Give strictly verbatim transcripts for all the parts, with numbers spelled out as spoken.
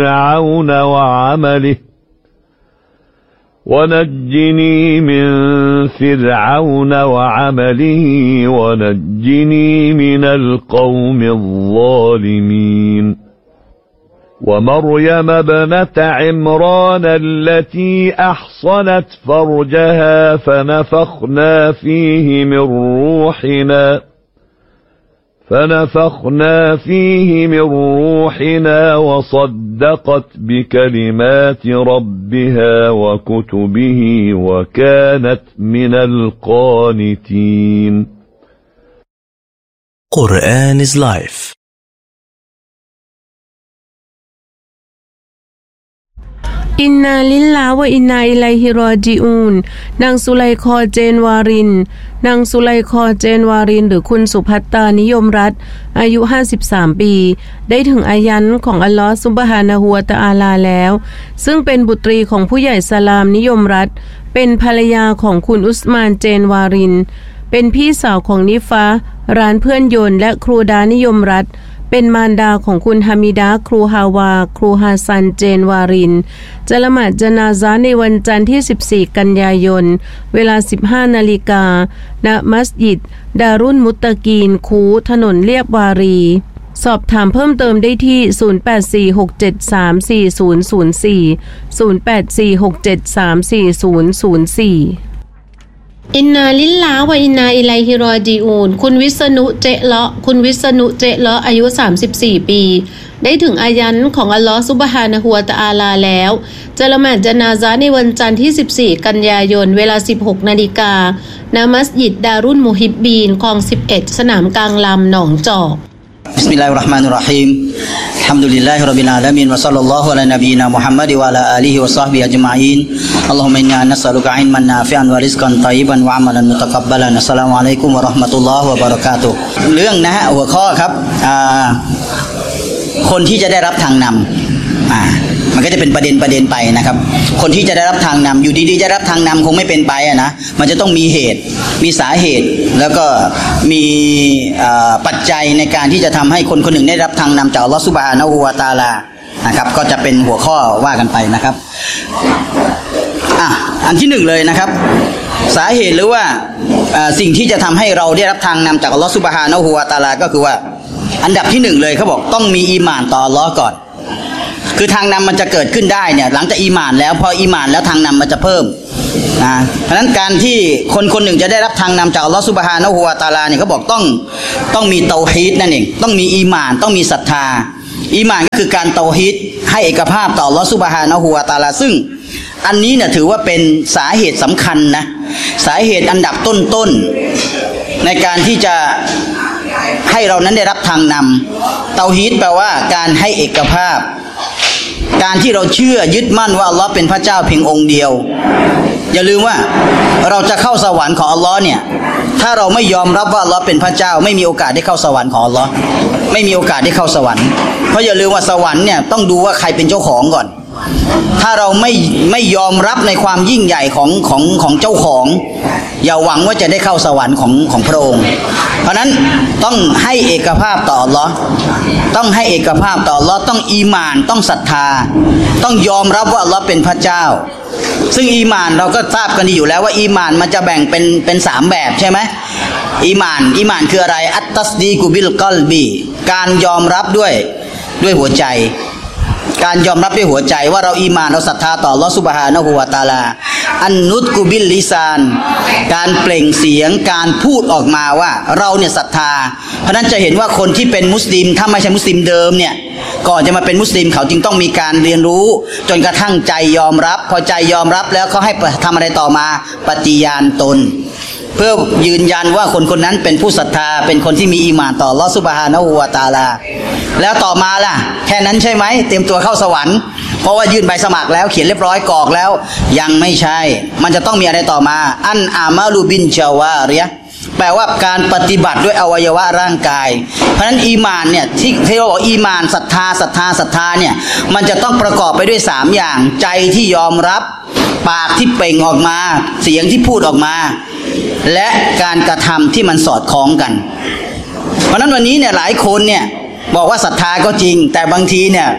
فرعون وعمله ونجني من فرعون وعمله ونجني من القوم الظالمين ومريم ابنة عمران التي أحصنت فرجها فنفخنا فيه من روحنا فنفخنا فيه من روحنا وصدقت بكلمات ربها وكتبه وكانت من القانتين. Quran is life. อินนาลิลลาห์วะอินนาอิลัยฮิรอญิอูนนางสุไลคอเจนวารินนางสุไลคอเจนวารินหรือคุณสุภัตตานิยมรัตน์อายุห้าสิบสามปีได้ถึงอายันของอัลลอฮฺซุบฮานะฮูวะตะอาลาแล้วซึ่งเป็นบุตรีของผู้ใหญ่สลามนิยมรัตน์เป็นภรรยาของคุณอุสมานเจนวารินเป็นพี่สาวของนิฟาร้านเพื่อนยนต์และครูดานิยมรัตน์เป็นมารดาของคุณฮามิดาครูฮาวาครูฮาซันเจนวารินจะละหมาดญะนาซะห์ในวันจันทร์ที่สิบสี่กันยายนเวลา สิบห้านาฬิกา ณมัสยิดดารุนมุตตะกีนคูถนนเลียบวารีสอบถามเพิ่มเติมได้ที่ศูนย์ แปด สี่ หก เจ็ด สาม สี่ ศูนย์ ศูนย์ สี่ ศูนย์ แปด สี่ หก เจ็ด สาม สี่ ศูนย์ ศูนย์ สี่อินนาลิลลาห์วะอินนาอิลัยฮิรอญิอูนคุณวิษณุเจเลาะคุณวิษณุเจเลาะอายุสามสิบสี่ปีได้ถึงอายันของอัลลอฮฺซุบฮานะฮูวะตะอาลาแล้วจะละหมาดญะนาซะห์ในวันจันทร์ที่สิบสี่กันยายนเวลา สิบหกนาฬิกา ณมัสยิดดารุนมุฮิบบีนคลองสิบเอ็ดสนามกลางลำหนองจอกบิสมิลลาฮิรเราะห์มานิรเราะฮีมอัลฮัมดุลิลลาฮิร็อบบิลอาละมีนวะศ็อลลัลลอฮุอะลานะบีนามุฮัมมัดวะอะลาอาลิฮิวะศอฮบิฮิอัจมะอีนอัลลอฮุมมะอินนานัสอะลุกะอิลมันนาฟิอันวะริซกันฏอยยิบันวะอะมัลันมุตะกับบะลันอัสสลามุอะลัยกุมวะเราะห์มะตุลลอฮ์วะบะเราะกาตุฮ์เรื่องนะฮะหัวข้อครับอ่าคนที่จะได้รับทางนำอ่ามันก็จะเป็นประเด็นประเด็นไปนะครับคนที่จะได้รับทางนำอยู่ดีๆจะรับทางนำคงไม่เป็นไปอะนะมันจะต้องมีเหตุมีสาเหตุแล้วก็มีปัจจัยในการที่จะทำให้คนคนหนึ่งได้รับทางนำจากอัลลอฮฺซุบฮานะฮูวะตะอาลานะครับก็จะเป็นหัวข้อว่ากันไปนะครับอ่ะอันที่หนึ่งเลยนะครับสาเหตุหรือว่าสิ่งที่จะทำให้เราได้รับทางนำจากอัลลอฮฺซุบฮานะฮูวะตะอาลาก็คือว่าอันดับที่หนึ่งเลยเขาบอกต้องมีอีหม่านต่ออัลลอฮ์ก่อนคือทางนำมันจะเกิดขึ้นได้เนี่ยหลังจากอีหม่านแล้วพออีหม่านแล้วทางนำมันจะเพิ่มนะเพราะฉะนั้นการที่คนคนหนึ่งจะได้รับทางนำจากอัลลอฮฺซุบฮานะฮูวะตะอาลาเนี่ยเขาบอกต้องต้องมีเตาฮีดนั่นเองต้องมีอีหม่านต้องมีศรัทธาอีหม่านก็คือการเตาฮีดให้เอกภาพต่ออัลลอฮฺซุบฮานะฮูวะตะอาลาซึ่งอันนี้เนี่ยถือว่าเป็นสาเหตุสำคัญนะสาเหตุอันดับต้นๆในการที่จะให้เรานั้นได้รับทางนำเตาฮีดแปลว่าการให้เอกภาพการที่เราเชื่อยึดมั่นว่าอัลลอฮ์เป็นพระเจ้าเพียงองค์เดียวอย่าลืมว่าเราจะเข้าสวรรค์ของอัลลอฮ์เนี่ยถ้าเราไม่ยอมรับว่าอัลลอฮ์เป็นพระเจ้าไม่มีโอกาสได้เข้าสวรรค์ของอัลลอฮ์ไม่มีโอกาสได้เข้าสวรรค์เพราะอย่าลืมว่าสวรรค์เนี่ยต้องดูว่าใครเป็นเจ้าของก่อนถ้าเราไม่ไม่ยอมรับในความยิ่งใหญ่ของของของเจ้าของอย่าหวังว่าจะได้เข้าสวรรค์ของของพระองค์เพราะนั้นต้องให้เอกภาพต่ออัลลอฮ์ต้องให้เอกภาพต่ออัลลอฮ์ต้องอีหม่านต้องศรัทธาต้องยอมรับว่าอัลลอฮ์เป็นพระเจ้าซึ่งอีหม่านเราก็ทราบกันดีอยู่แล้วว่าอีหม่านมันจะแบ่งเป็นเป็นสามแบบใช่ไหมอีหม่านอีหม่านคืออะไรอัตตัสดีกุบิลกอลบีการยอมรับด้วยด้วยหัวใจการยอมรับด้วยหัวใจว่าเราอีหม่านเราศรัทธาต่ออัลเลาะห์ซุบฮานะฮูวะตะอาลาอันนุตกุบิลลิซานการเปล่งเสียงการพูดออกมาว่าเราเนี่ยศรัทธาเพราะนั้นจะเห็นว่าคนที่เป็นมุสลิมถ้าไม่ใช่มุสลิมเดิมเนี่ยก่อนจะมาเป็นมุสลิมเขาจึงต้องมีการเรียนรู้จนกระทั่งใจยอมรับพอใจยอมรับแล้วเขาให้ทำอะไรต่อมาปฏิญาณตนเพื่อยืนยันว่าคนคนนั้นเป็นผู้ศรัทธาเป็นคนที่มีอีหม่านต่ออัลเลาะห์ซุบฮานะฮูวะตะอาลาแล้วต่อมาล่ะแค่นั้นใช่ไหมเตรียมตัวเข้าสวรรค์เพราะว่ายื่นใบสมัครแล้วเขียนเรียบร้อยกรอกแล้วยังไม่ใช่มันจะต้องมีอะไรต่อมาอันอามาลูบินจาวาริยะแปลว่าการปฏิบัติด้วยอวัยวะร่างกายเพราะฉะนั้นอีหม่านเนี่ยที่ที่เราบอกอีหม่านศรัทธาศรัทธาศรัทธาเนี่ยมันจะต้องประกอบไปด้วยสามอย่างใจที่ยอมรับปากที่เปล่งออกมาเสียงที่พูดออกมาและการกระทำที่มันสอดคล้องกันเพราะนั้นวันนี้เนี่ยหลายคนเนี่ยบอกว่าศรัทธาก็จริงแต่บางทีเนี่ย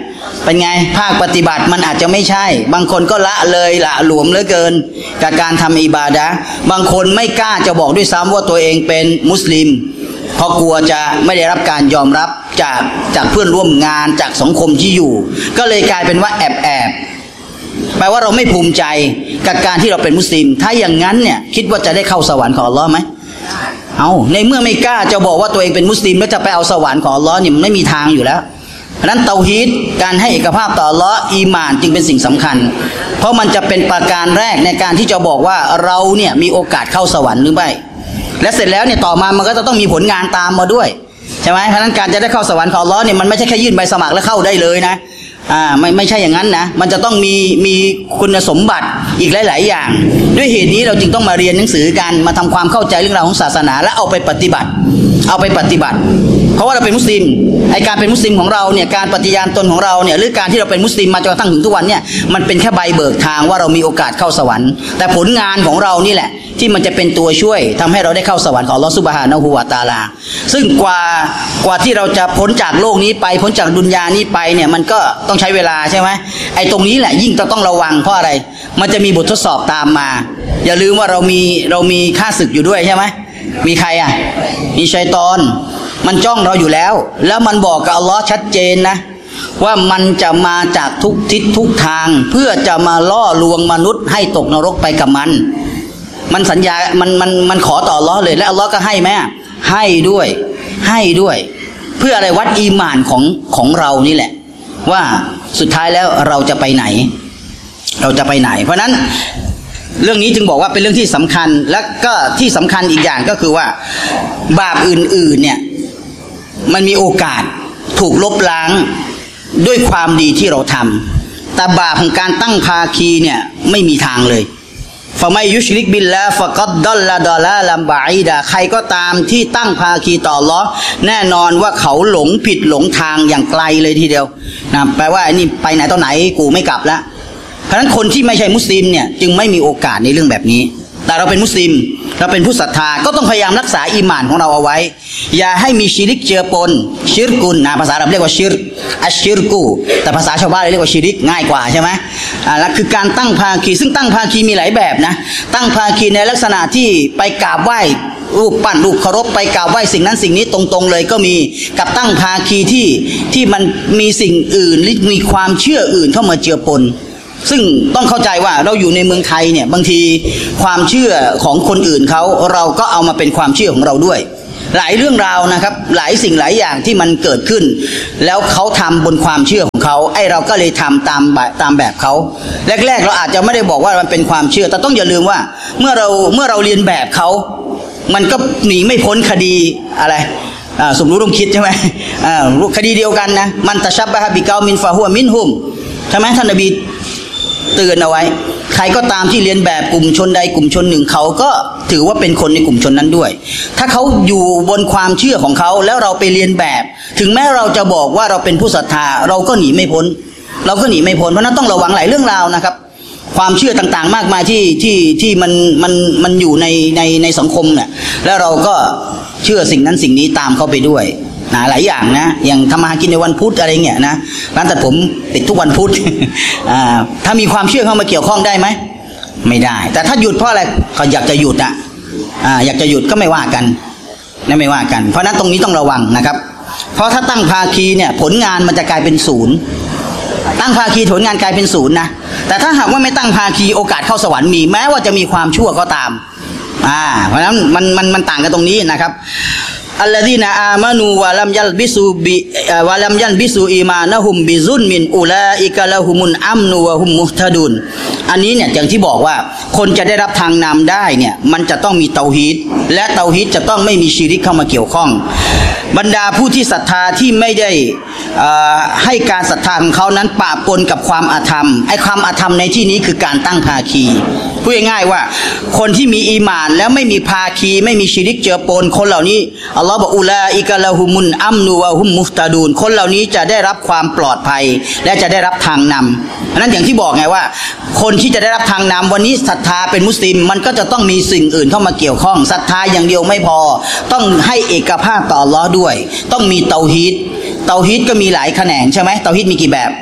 เป็นไงภาคปฏิบัติมันอาจจะไม่ใช่บางคนก็ละเลยละหลวมเหลือเกินกับการทำอิบาดะห์บางคนไม่กล้าจะบอกด้วยซ้ำว่าตัวเองเป็นมุสลิมเพราะกลัวจะไม่ได้รับการยอมรับจากจากเพื่อนร่วมงานจากสังคมที่อยู่ก็เลยกลายเป็นว่าแอบแอบแปลว่าเราไม่ภูมิใจกับการที่เราเป็นมุสลิมถ้าอย่างนั้นเนี่ยคิดว่าจะได้เข้าสวรรค์ของอัลลอฮ์ไหมเอาในเมื่อไม่กล้าจะบอกว่าตัวเองเป็นมุสลิมแล้วจะไปเอาสวรรค์ของอัลลอฮ์เนี่ยมันไม่มีทางอยู่แล้วเพราะนั้นเตาฮีดการให้เอกภาพต่ออัลลอฮ์อีหม่านจึงเป็นสิ่งสำคัญเพราะมันจะเป็นประการแรกในการที่จะบอกว่าเราเนี่ยมีโอกาสเข้าสวรรค์หรือไม่และเสร็จแล้วเนี่ยต่อมามันก็จะต้องมีผลงานตามมาด้วยใช่ไหมเพราะนั้นการจะได้เข้าสวรรค์ของอัลลอฮ์เนี่ยมันไม่ใช่แค่ยื่นใบสมัครแล้วเข้าได้เลยนะอ่าไม่ไม่ใช่อย่างนั้นนะมันจะต้องมีมีคุณสมบัติอีกหลายๆอย่างด้วยเหตุนี้เราจึงต้องมาเรียนหนังสือกันมาทำความเข้าใจเรื่องราวของศาสนาและเอาไปปฏิบัติเอาไปปฏิบัติเพราะว่าเราเป็นมุสลิมไอการเป็นมุสลิมของเราเนี่ยการปฏิญาณตนของเราเนี่ยหรือการที่เราเป็นมุสลิมมาจนกระทั่งถึงทุกวันเนี่ยมันเป็นแค่ใบเบิกทางว่าเรามีโอกาสเข้าสวรรค์แต่ผลงานของเรานี่แหละที่มันจะเป็นตัวช่วยทำให้เราได้เข้าสวรรค์ของอัลเลาะห์ซุบฮานะฮูวะตะอาลาซึ่งกว่ากว่าที่เราจะพ้นจากโลกนี้ไปพ้นจากดุนยานี้ไปเนี่ยมันก็ต้องใช้เวลาใช่ไหมไอตรงนี้แหละยิ่งต้องต้องระวังเพราะอะไรมันจะมีบททดสอบตามมาอย่าลืมว่าเรามีเรามีข้าศึกอยู่ด้วยใช่ไหมมีใครอ่ะมีชัยฏอนมันจ้องเราอยู่แล้วแล้วมันบอกกับอัลลอฮ์ชัดเจนนะว่ามันจะมาจากทุกทิศทุกทางเพื่อจะมาล่อลวงมนุษย์ให้ตกนรกไปกับมันมันสัญญามันมันมันขอต่ออัลลอฮ์เลยและอัลลอฮ์ก็ให้ไหมให้ด้วยให้ด้วยเพื่ออะไรวัดอีหม่านของของเรานี่แหละว่าสุดท้ายแล้วเราจะไปไหนเราจะไปไหนเพราะนั้นเรื่องนี้จึงบอกว่าเป็นเรื่องที่สำคัญและก็ที่สำคัญอีกอย่างก็คือว่าบาปอื่นๆเนี่ยมันมีโอกาสถูกลบล้างด้วยความดีที่เราทำแต่บาปของการตั้งภาคีเนี่ยไม่มีทางเลยฟะมัยยุชริกบิลลาฟะกัดดัลลาดอลาลัมบะอีดะใครก็ตามที่ตั้งภาคีต่ออัลเลาะห์แน่นอนว่าเขาหลงผิดหลงทางอย่างไกลเลยทีเดียวนะแปลว่าไอ้นี่ไปไหนตอนไหนกูไม่กลับแล้วเพราะฉะนั้นคนที่ไม่ใช่มุสลิมเนี่ยจึงไม่มีโอกาสในเรื่องแบบนี้แต่เราเป็นมุสลิมเราเป็นผู้ศรัทธาก็ต้องพยายามรักษาอีหม่านของเราเอาไว้อย่าให้มีชิริกเจือปนชิรกุนนะภาษาอาหรับเรียกว่าชิรอัชชิรกูแต่ภาษาชาวบ้านเรียกว่าชิริกง่ายกว่าใช่ไหมอ่าแล้วคือการตั้งภาคีซึ่งตั้งภาคีมีหลายแบบนะตั้งภาคีในลักษณะที่ไปกราบไหว้รูปปั้นรูปเคารพไปกราบไหว้สิ่งนั้นสิ่งนี้ตรงๆเลยก็มีกับตั้งภาคีที่ที่มันมีสิ่งอื่นหรือมีความเชื่ออื่นเข้ามาเจือปนซึ่งต้องเข้าใจว่าเราอยู่ในเมืองไทยเนี่ยบางทีความเชื่อของคนอื่นเขาเราก็เอามาเป็นความเชื่อของเราด้วยหลายเรื่องราวนะครับหลายสิ่งหลายอย่างที่มันเกิดขึ้นแล้วเขาทำบนความเชื่อของเขาไอ้เราก็เลยทำตามตามแบบเขาแรกๆเราอาจจะไม่ได้บอกว่ามันเป็นความเชื่อแต่ต้องอย่าลืมว่าเมื่อเราเมื่อเราเรียนแบบเขามันก็หนีไม่พ้นคดีอะไรสมรู้ร่วมคิดใช่ไหมคดีเดียวกันนะมันตะชับบะฮะบิกามินฟาฮัวมินฮุมใช่ไหมท่านนบีเตือนเอาไว้ใครก็ตามที่เรียนแบบกลุ่มชนใดกลุ่มชนหนึ่งเขาก็ถือว่าเป็นคนในกลุ่มชนนั้นด้วยถ้าเขาอยู่บนความเชื่อของเขาแล้วเราไปเรียนแบบถึงแม้เราจะบอกว่าเราเป็นผู้ศรัทธาเราก็หนีไม่พ้นเราก็หนีไม่พ้นเพราะนั้นต้องระวังหลายเรื่องราวนะครับความเชื่อต่างๆมากมายที่ที่ที่มันมันมันอยู่ในในในสังคมเนี่ยแล้วเราก็เชื่อสิ่งนั้นสิ่งนี้ตามเข้าไปด้วยนะหลายอย่างนะอย่างทำมาหากินในวันพุธอะไรเงี้ยนะร้านตัดผมติดทุกวันพุธ ถ้ามีความเชื่อเข้ามาเกี่ยวข้องได้ไหมไม่ได้แต่ถ้าหยุดเพราะอะไรเขาอยากจะหยุดอ่ะอยากจะหยุดก็ไม่ว่ากันนะไม่ว่ากันเพราะนั้นตรงนี้ต้องระวังนะครับเพราะถ้าตั้งภาคีเนี่ยผลงานมันจะกลายเป็นศูนย์ตั้งภาคีผลงานกลายเป็นศูนย์นะแต่ถ้าหากว่าไม่ตั้งภาคีโอกาสเข้าสวรรค์มีแม้ว่าจะมีความชั่วก็ตามอ่าเพราะฉะนั้นมันมันมันต่างกันตรงนี้นะครับอัลลซีนาอามานูวะลัมยัลบิซูบิวะลัมยัลบิซูอีมานะฮุมบิซุนมินอุลาอิกะละฮุมุนอัมนูวะฮุมมุฮตะดุนอันนี้เนี่ยอย่างที่บอกว่าคนจะได้รับทางนำได้เนี่ยมันจะต้องมีเตาฮีดและเตาฮีดจะต้องไม่มีชิริกเข้ามาเกี่ยวข้องบรรดาผู้ที่ศรัทธาที่ไม่ได้ให้การศรัทธาของเขานั้นปะปนกับความอาธรรมไอ้ความอาธรรมในที่นี้คือการตั้งภาคีพูดง่ายๆว่าคนที่มีอีหม่านแล้วไม่มีภาคีไม่มีชิริกเจือปนคนเหล่านี้อัลลอฮฺบอกอุลาอิกะละฮุมุนอัมนูวะฮุมมุฟตะดูนคนเหล่านี้จะได้รับความปลอดภัยและจะได้รับทางนำเพราะนั้นอย่างที่บอกไงว่าคนที่จะได้รับทางนำวันนี้ศรัทธาเป็นมุสลิมมันก็จะต้องมีสิ่งอื่นเข้ามาเกี่ยวข้องศรัทธาอย่างเดียวไม่พอต้องให้เอกภาพต่ออัลลอฮฺด้วยต้องมีเตาฮีดเตาฮีดก็มีหลายแขนงใช่ไหมเตาฮีดมีกี่แบบ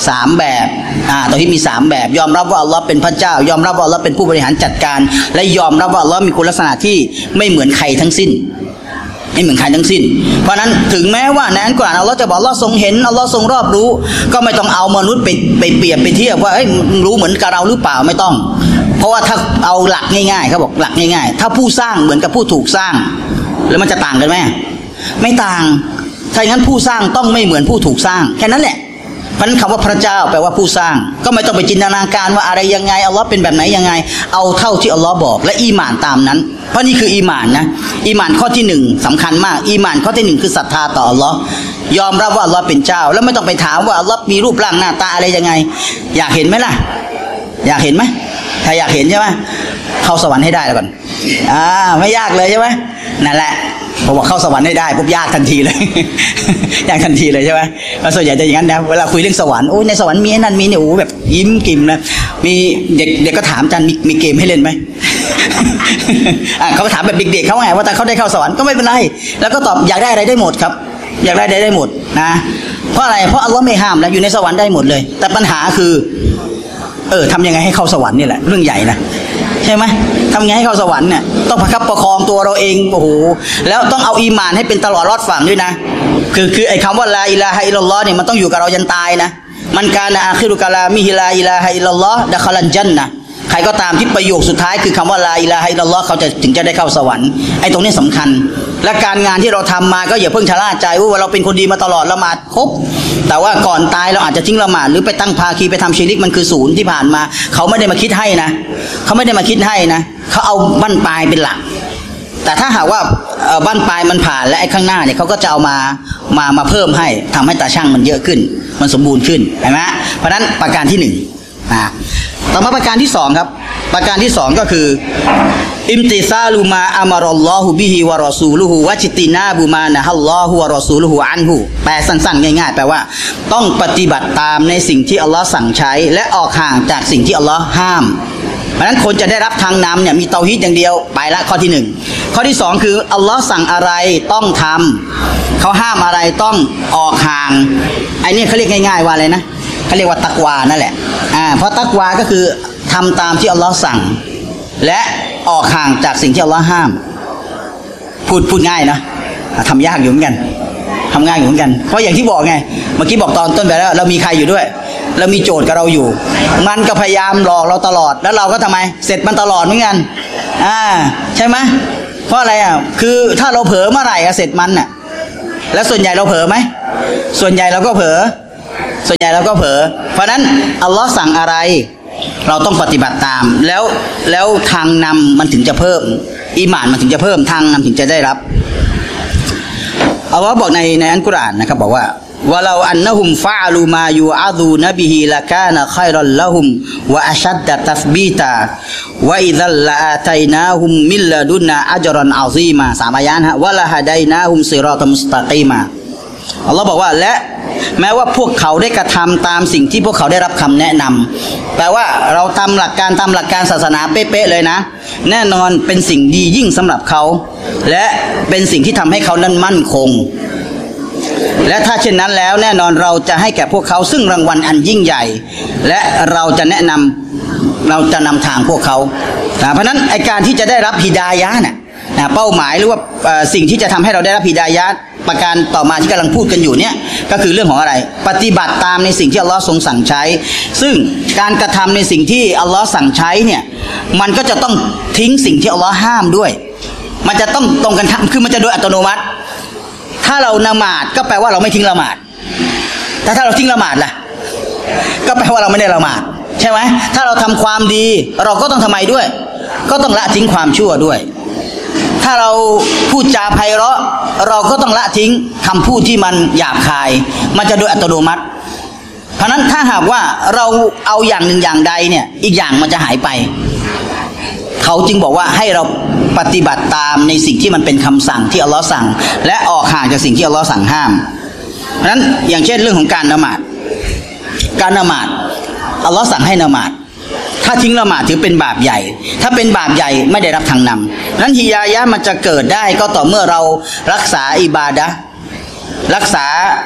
สามแบบอ่าเตาฮีดมีสามแบบยอมรับว่าอัลลอฮ์เป็นพระเจ้ายอมรับว่าอัลลอฮ์เป็นผู้บริหารจัดการและยอมรับว่าอัลลอฮ์มีคุณลักษณะที่ไม่เหมือนใครทั้งสิ้นไม่เหมือนใครทั้งสิ้นเพราะนั้นถึงแม้ว่าในอัลกุรอานอัลลอฮ์จะบอกอัลลอฮ์ทรงเห็นอัลลอฮ์ทรงรอบรู้ก็ไม่ต้องเอามนุษย์ไปไปเปรียบไปเทียบว่าเอ้ยรู้เหมือนกับเราหรือเปล่าไม่ต้องเพราะว่าถ้าเอาหลักง่ายๆเขาบอกหลักง่ายๆถ้าผู้สร้างเหมือนกับผู้ถูกสร้างแล้วมันจะต่างกันไหมไม่ต่างถ้าอย่างนั้นผู้สร้างต้องไม่เหมือนผู้ถูกสร้างแค่นั้นแหละเพราะนั้นคำว่าพระเจ้าแปลว่าผู้สร้างก็ไม่ต้องไปจินตนาการว่าอะไรยังไงอัลลอฮ์เป็นแบบไหนยังไงเอาเท่าที่อัลลอฮ์บอกและอีหม่านตามนั้นเพราะนี่คืออีหม่านนะอีหม่านข้อที่หนึ่งสำคัญมากอีหม่านข้อที่หนึ่งคือศรัทธาต่ออัลลอฮ์ยอมรับว่าอัลลอฮ์เป็นเจ้าแล้วไม่ต้องไปถามว่าอัลลอฮ์มีรูปร่างหน้าตาอะไรยังไงอยากเห็นไหมล่ะอยากเห็นไหมถ้าอยากเห็นใช่ไหมเข้าสวรรค์ให้ได้แล้วก่อนอ่าไม่ยากเลยใช่ไหมนั่นแหละผมบอกเข้าสวรรค์ให้ได้ปุ๊บยากทันทีเลย ยากทันทีเลยใช่ไหมส่วนใหญ่จะอย่างนั้นนะเวลาคุยเรื่องสวรรค์โอ้ในสวรรค์มีนั่นมีนี่โอ้แบบยิ้มกิ่มนะมีเด็กเด็กก็ถามอาจารย์มีมีเกมให้เล่นไหม อ่าเขาก็ถามแบบเด็กๆเขาไงว่าแต่เขาได้เข้าสวรรค์ก็ไม่เป็นไรแล้วก็ตอบอยากได้อะไรได้หมดครับอยากได้อะไรได้หมดนะเพราะอะไรเพราะอัลลอฮ์ไม่ห้ามแล้วอยู่ในสวรรค์ได้หมดเลยแต่ปัญหาคือเออทำยังไงให้เข้าสวรรค์นี่แหละเรื่องใหญ่นะใช่ไหมทำไงให้เข้าสวรรค์เนี่ยต้องประคับประคองตัวเราเองโอ้โหแล้วต้องเอาอีหม่านให้เป็นตลอดรอดฝั่งด้วยนะคือคือไอ้คำว่าลาอิลาฮะอิลลัลลอฮ์เนี่ยมันต้องอยู่กับเรายันตายนะมันกานะอาคิรุกะลามิฮิลาอิลาฮะอิลลัลลอฮ์ดะคอลันญันนะใครก็ตามที่ประโยคสุดท้ายคือคำว่าลาอิลาฮะอิลลัลลอฮ์เขาจะถึงจะได้เข้าสวรรค์ไอ้ตรงนี้สำคัญและการงานที่เราทำมาก็อย่าเพิ่งชะล่าใจว่าเราเป็นคนดีมาตลอดละหมาดครบแต่ว่าก่อนตายเราอาจจะทิ้งละหมาดหรือไปตั้งภาคีไปทำชิริกมันคือศูนย์ที่ผ่านมาเขาไม่ได้มาคิดให้นะเขาไม่ได้มาคิดให้นะเขาเอาบั้นปลายเป็นหลักแต่ถ้าหากว่าบั้นปลายมันผ่านและไอ้ข้างหน้าเนี่ยเขาก็จะเอามามามาเพิ่มให้ทำให้ตาช่างมันเยอะขึ้นมันสมบูรณ์ขึ้นเห็นไหมเพราะฉะนั้นประการที่หนึ่งนะต่อมาประการที่สองครับประการที่สองก็คืออิมติซาลูมาอัมารอลลอฮุบิฮิวะรอซูลุฮุวะจิตินาบุมานะฮัลลอฮุวะรอซูลุฮุอันฮุแปลสั้นๆง่ายๆแปลว่าต้องปฏิบัติตามในสิ่งที่อัลลอฮ์สั่งใช้และออกห่างจากสิ่งที่อัลลอฮ์ห้ามเพราะฉะนั้นคนจะได้รับทางนำเนี่ยมีเตาฮีดอย่างเดียวไปละข้อที่หนึ่งข้อที่สองคืออัลลอฮ์สั่งอะไรต้องทำเขาห้ามอะไรต้องออกห่างไอ้นี่เขาเรียกง่ายๆว่าอะไรนะเขาเรียกว่าตักวานั่นแหละอ่าเพราะตักวาก็คือทำตามที่อัลลอฮ์สั่งและออกห่างจากสิ่งที่อัลลอฮ์ห้ามพูดพูดง่ายนะทำยากอยู่เหมือนกันทำง่ายอยู่เหมือนกันเพราะอย่างที่บอกไงเมื่อกี้บอกตอนต้นไปแล้วเรามีใครอยู่ด้วยเรามีโจทย์กับเราอยู่มันก็พยายามหลอกเราตลอดแล้วเราก็ทำไมเสร็จมันตลอดเหมือนกันอ่าใช่ไหมเพราะอะไรอ่ะคือถ้าเราเผลอเมื่อไหร่เสร็จมันน่ะแล้วส่วนใหญ่เราเผลอไหมส่วนใหญ่เราก็เผลอส่วนใหญ่เราก็เผลอเพราะนั้นอัลลอฮ์สั่งอะไรเราต้องปฏิบัติตามแล้วแล้วทางนำมันถึงจะเพิ่มอีหม่านมันถึงจะเพิ่มทางนำถึงจะได้รับอัลลอฮ์บอกในในอัลกุรอานนะครับบอกว่าวะลาอันนะฮุมฟะอลูมายูอะซูนบิฮิละกานะค็อยรัลละฮุมวะอัชัดดะตัสบีตาวะอิซัลละอาตัยนาฮุมมิลลดุนนาอัจรันอะซีมาสามอายะฮะวะละฮะดัยนาฮุมซิรอตัมมุสตะกีมาอัลลอฮ์บอกว่าและแม้ว่าพวกเขาได้กระทำตามสิ่งที่พวกเขาได้รับคำแนะนำแปลว่าเราทำหลักการตามหลักการศาสนาเป๊ะๆเลยนะแน่นอนเป็นสิ่งดียิ่งสำหรับเขาและเป็นสิ่งที่ทำให้เขานั้นมั่นคงและถ้าเช่นนั้นแล้วแน่นอนเราจะให้แก่พวกเขาซึ่งรางวัลอันยิ่งใหญ่และเราจะแนะนำเราจะนำทางพวกเขาเพราะนั้นไอการที่จะได้รับฮิดายะห์เนี่ยเป้าหมายหรือว่าสิ่งที่จะทำให้เราได้รับฮิดายะห์ประการต่อมาที่กำลังพูดกันอยู่เนี่ยก็คือเรื่องของอะไรปฏิบัติตามในสิ่งที่อัลลอฮ์ทรงสั่งใช้ซึ่งการกระทำในสิ่งที่อัลลอฮ์สั่งใช้เนี่ยมันก็จะต้องทิ้งสิ่งที่อัลลอฮ์ห้ามด้วยมันจะต้องตรงกันข้ามคือมันจะโดยอัตโนมัติถ้าเราละหมาดก็แปลว่าเราไม่ทิ้งละหมาดแต่ถ้าเราทิ้งละหมาดล่ะก็แปลว่าเราไม่ได้ละหมาดใช่ไหมถ้าเราทำความดีเราก็ต้องทำไมด้วยก็ต้องละทิ้งความชั่วด้วยถ้าเราพูดจาไพเราะเราก็ต้องละทิ้งคำพูดที่มันหยาบคายมันจะโดยอัตโนมัติเพราะนั้นถ้าหากว่าเราเอาอย่างหนึ่งอย่างใดเนี่ยอีกอย่างมันจะหายไปเขาจึงบอกว่าให้เราปฏิบัติตามในสิ่งที่มันเป็นคำสั่งที่อัลลอฮ์สั่งและออกห่างจากสิ่งที่อัลลอฮ์สั่งห้ามเพราะนั้นอย่างเช่นเรื่องของการละหมาดการละหมาดอัลลอฮ์สั่งให้ละหมาดถ้าทิ้งละหมาดถือเป็นบาปใหญ่ถ้าเป็นบาปใหญ่ไม่ได้รับทางนำนั้นฮิดายะห์มันจะเกิดได้ก็ต่อเมื่อเรารักษาอิบาดะห์รักษา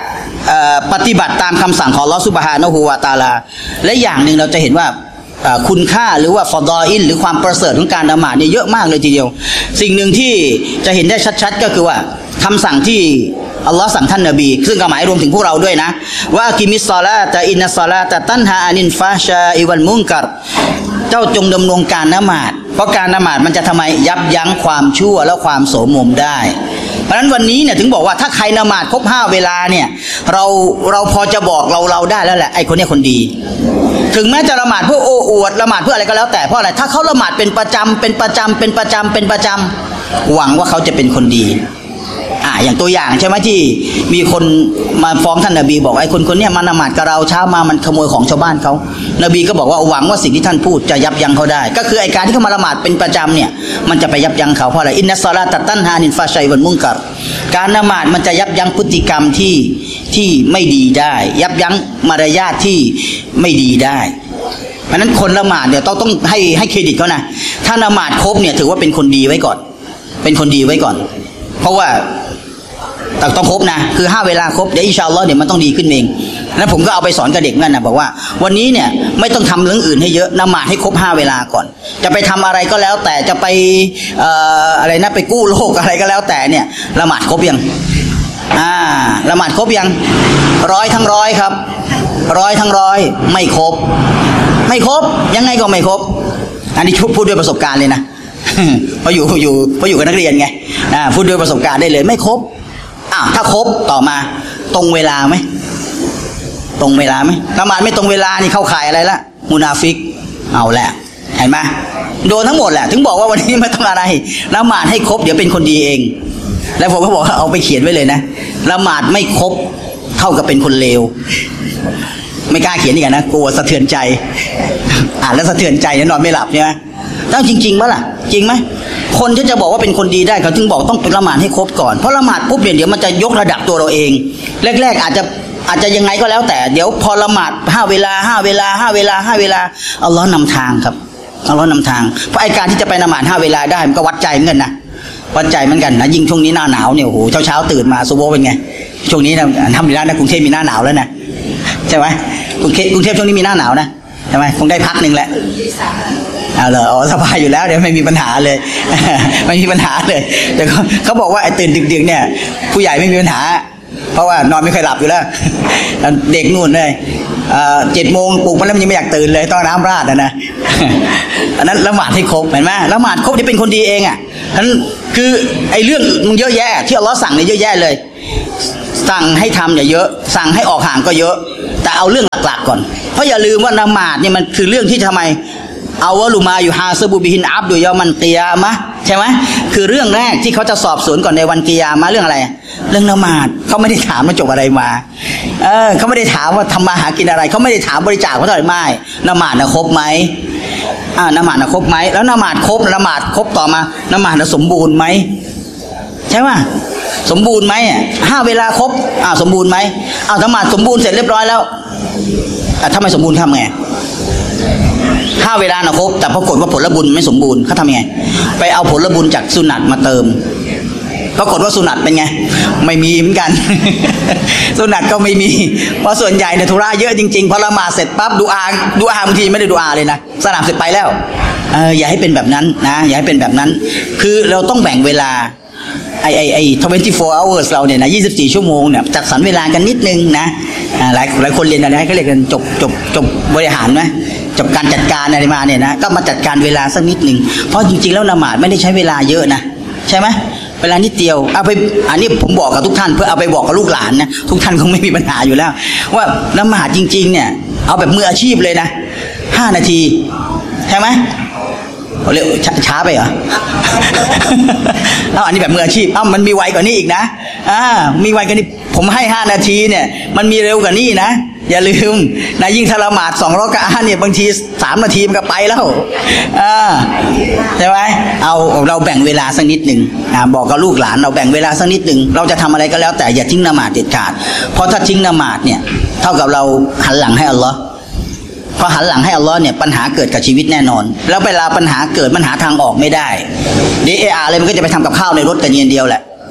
ปฏิบัติตามคำสั่งของอัลเลาะห์ซุบฮานะฮูวะตะอาลาและอย่างหนึ่งเราจะเห็นว่าคุณค่าหรือว่าฟอฎออิลหรือความประเสริฐของการละหมาดเนี่ยเยอะมากเลยทีเดียวสิ่งหนึ่งที่จะเห็นได้ชัดๆก็คือว่าคำสั่งที่อัลลอฮ์สั่งท่านนบีซึ่งก็หมายรวมถึงพวกเราด้วยนะว่ากิมิสซอลาตะอินนัสซอลาตะตันฮาอานินฟาชาอิวัลมุนกัรเจ้าจงดำรงการละหมาดเพราะการละหมาดมันจะทำไมยับยั้งความชั่วและความโสมมได้เพราะฉะนั้นวันนี้เนี่ยถึงบอกว่าถ้าใครละหมาดครบห้าเวลาเนี่ยเราเราพอจะบอกเราเราได้แล้วแหละไอ้คนนี้คนดีถึงแม้จะละหมาดเพื่อโอ้อวดละหมาดเพื่ออะไรก็แล้วแต่เพราะอะไรถ้าเขาละหมาดเป็นประจำเป็นประจำเป็นประจำเป็นประจำหวังว่าเขาจะเป็นคนดีอ่าอย่างตัวอย่างใช่ไหมที่มีคนมาฟ้องท่านนบีบอกไอ้คนคนนี้มาละหมาดกับเราเช้ามามันขโมยของชาวบ้านเขานบีก็บอกว่าหวังว่าสิ่งที่ท่านพูดจะยับยั้งเขาได้ก็คือไอ้การที่เขามาละหมาดเป็นประจำเนี่ยมันจะไปยับยั้งเขาเพราะอะไรอินนัสซอลาตะตันฮานินฟาชัยวัลมุนกัรการละหมาดมันจะยับยั้งพฤติกรรมที่ที่ไม่ดีได้ยับยั้งมารยาทที่ไม่ดีได้เพราะนั้นคนละหมาดเนี่ยต้องต้องให้ให้เครดิตเขานะถ้าละหมาดครบเนี่ยถือว่าเป็นคนดีไว้ก่อนเป็นคนดีไว้ก่อนเพราะว่าต้องครบนะคือห้าเวลาครบเดี๋ยวอินชาอัลลอฮ์เดี๋ยวมันต้องดีขึ้นเองแล้วผมก็เอาไปสอนกับเด็กนั่นนะบอกว่าวันนี้เนี่ยไม่ต้องทำเรื่องอื่นให้เยอะละหมาดให้ครบห้าเวลาก่อนจะไปทำอะไรก็แล้วแต่จะไปเอ่ออะไรนะไปกู้โลกอะไรก็แล้วแต่เนี่ยละหมาดครบยังอ่าละหมาดครบยังร้อยทั้งร้อยครับร้อยทั้งร้อยไม่ครบไม่ครบยังไงก็ไม่ครบอันนี้พูดด้วยประสบการณ์เลยนะเพราะอยู่อยู่เพราะอยู่กับนักเรียนไงอ่าพูดด้วยประสบการณ์ได้เลยไม่ครบอ่ะถ้าครบต่อมาตรงเวลาไหมตรงเวลาไหมละหมาดไม่ตรงเวลานี่เข้าข่ายอะไรละมุนาฟิกเอาแหละเห็นไหมโดนทั้งหมดแหละถึงบอกว่าวันนี้ไม่ต้องอะไรละหมาดให้ครบเดี๋ยวเป็นคนดีเองแล้วผมก็บอกว่าเอาไปเขียนไว้เลยนะละหมาดไม่ครบเท่ากับเป็นคนเลวไม่กล้าเขียนอีกนะกลัวสะเทือนใจอ่านแล้วสะเทือนใจนอนไม่หลับใช่ไหมต้องจริงๆป่ะล่ะจริงไหมคนที่จะบอกว่าเป็นคนดีได้เขาจึงบอกต้องเป็นละหมาดให้ครบก่อนเพราะละหมาดปุ๊บเนี่ยเดี๋ยวมันจะยกระดับตัวเราเองแรกๆอาจจะอาจจะยังไงก็แล้วแต่เดี๋ยวพอละหมาดห้าเวลาห้าเวลาห้าเวลาห้าเวลาอัลลอฮ์นำทางครับอัลลอฮ์นำทางเพราะไอการที่จะไปละหมาดห้าเวลาได้มันก็วัดใจเหมือนกันนะวัดใจเหมือนกันนะยิ่งช่วงนี้หน้าหนาวเนี่ยโอ้โหเช้าเช้าตื่นมาซุโบเป็นไงช่วงนี้นะทำดีแล้วนะกรุงเทพมีหน้าหนาวแล้วนะใช่ไหมกรุงเทพกรุงเทพช่วงนี้มีหน้าหนาวนะใช่ไหมคงได้พักหนึ่งแหละเอาเลยอ๋อสบายอยู่แล้วเดี๋ยวไม่มีปัญหาเลยไม่มีปัญหาเลยแต่เขาบอกว่าไอ้ตื่นดึกๆเนี่ยผู้ใหญ่ไม่มีปัญหาเพราะว่านอนไม่เคยหลับอยู่แล้วเด็กนู่นเลยเจ็ดโมงปลุกมันแล้วมันยังไม่อยากตื่นเลยต้องน้ำราดนะนะอันนั้นละหมาดให้ครบเห็นไหมละหมาดครบที่เป็นคนดีเองอ่ะนั้นคือไอ้เรื่องมันเยอะแยะที่อัลเลาะห์สั่งเนี่ยเยอะแยะเลยสั่งให้ทำเนี่ยเยอะสั่งให้ออกห่างก็เยอะแต่เอาเรื่องหลักๆก่อนเพราะอย่าลืมว่าละหมาดเนี่ยมันคือเรื่องที่ทำไมเอาวะลุมาอยู่ฮาซาบูบิฮินอับดุยามันกิยามะใช่ไหมคือเรื่องแรกที่เขาจะสอบสวนก่อนในวันกิยามะเรื่องอะไรเรื่องละหมาดเขาไม่ได้ถามว่าจบอะไรมาเออเขาไม่ได้ถามว่าทำมาหากินอะไรเขาไม่ได้ถามบริจาคเขาเท่าไหร่ไม่ละหมาดนะครบไหมอ่าละหมาดนะครบไหมแล้วละหมาดครบละหมาดครบต่อมาละหมาดนะสมบูรณ์ไหมใช่ไหมสมบูรณ์ไหมอ่ะห้าเวลาครบอ่าสมบูรณ์ไหมอ้าวละหมาดสมบูรณ์เสร็จเรียบร้อยแล้วอ่ะถ้าไม่สมบูรณ์ทำไงห้าเวลานะครบแต่ปรากฏว่าผลบุญไม่สมบูรณ์เขาทำยังไงไปเอาผลบุญจากสุนัตมาเติมปรากฏว่าสุนัตเป็นไงไม่มีเหมือนกัน สุนัตก็ไม่มีเพราะส่วนใหญ่เนี่ยธุระเยอะจริงๆพอละหมาดเสร็จปั๊บดูอาดูอาบางทีไม่ได้ดูอาเลยนะสนามเสร็จไปแล้วเอออย่าให้เป็นแบบนั้นนะอย่าให้เป็นแบบนั้นคือเราต้องแบ่งเวลาไอไอไอทเวนตี้โฟร์ hours เราเนี่ยนะยี่สิบสี่ชั่วโมงเนี่ยจัดสรรเวลากันนิดนึงนะหลายหลายคนเรียนอะไรเขาเรียกกันจบจบจบบริหารไหมจบการจัดการอะไรมาเนี่ยนะก็มาจัดการเวลาสักนิดนึงเพราะจริงๆแล้วละหมาดไม่ได้ใช้เวลาเยอะนะใช่ไหมเวลานิดเดียวเอาไปอันนี้ผมบอกกับทุกท่านเพื่อเอาไปบอกกับลูกหลานนะทุกท่านคงไม่มีปัญหาอยู่แล้วว่าละหมาดจริงๆเนี่ยเอาแบบมืออาชีพเลยนะห้านาทีใช่ไหมเร็วช้าไปเหรอ เอาอันนี้แบบมืออาชีพเอ้ามันมีไวกว่านี้อีกนะอ่ามีไวกว่านี้ผมให้ห้านาทีเนี่ยมันมีเร็วกว่านี้นะอย่าลืมนะยิ่งถ้าละหมาดสองรอกะอะห์เนี่ยบางทีสามนาทีมันก็ไปแล้วอ่าใช่ไหมเอาเราแบ่งเวลาสักนิดหนึ่งอ่าบอกกับลูกหลานเราแบ่งเวลาสักนิดหนึ่งเราจะทำอะไรก็แล้วแต่อย่าทิ้งละหมาดเด็ดขาดเพราะถ้าทิ้งละหมาดเนี่ยเท่ากับเราหันหลังให้อัลลอฮ์พอหันหลังให้อัลลอฮ์เนี่ยปัญหาเกิดกับชีวิตแน่นอนแล้วเวลาปัญหาเกิดมันหาทางออกไม่ได้ดีเออาร์อะไรมันก็จะไปทำกับข้าวในรถกันเย็นเดียวแหละ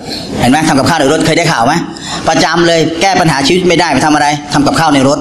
เห็นไหมทำกับข้าวในรถเคยได้ข่าวไหมประจำเลยแก้ปัญหาชีวิตไม่ได้ไปทำอะไรทำกับข้าวในรถ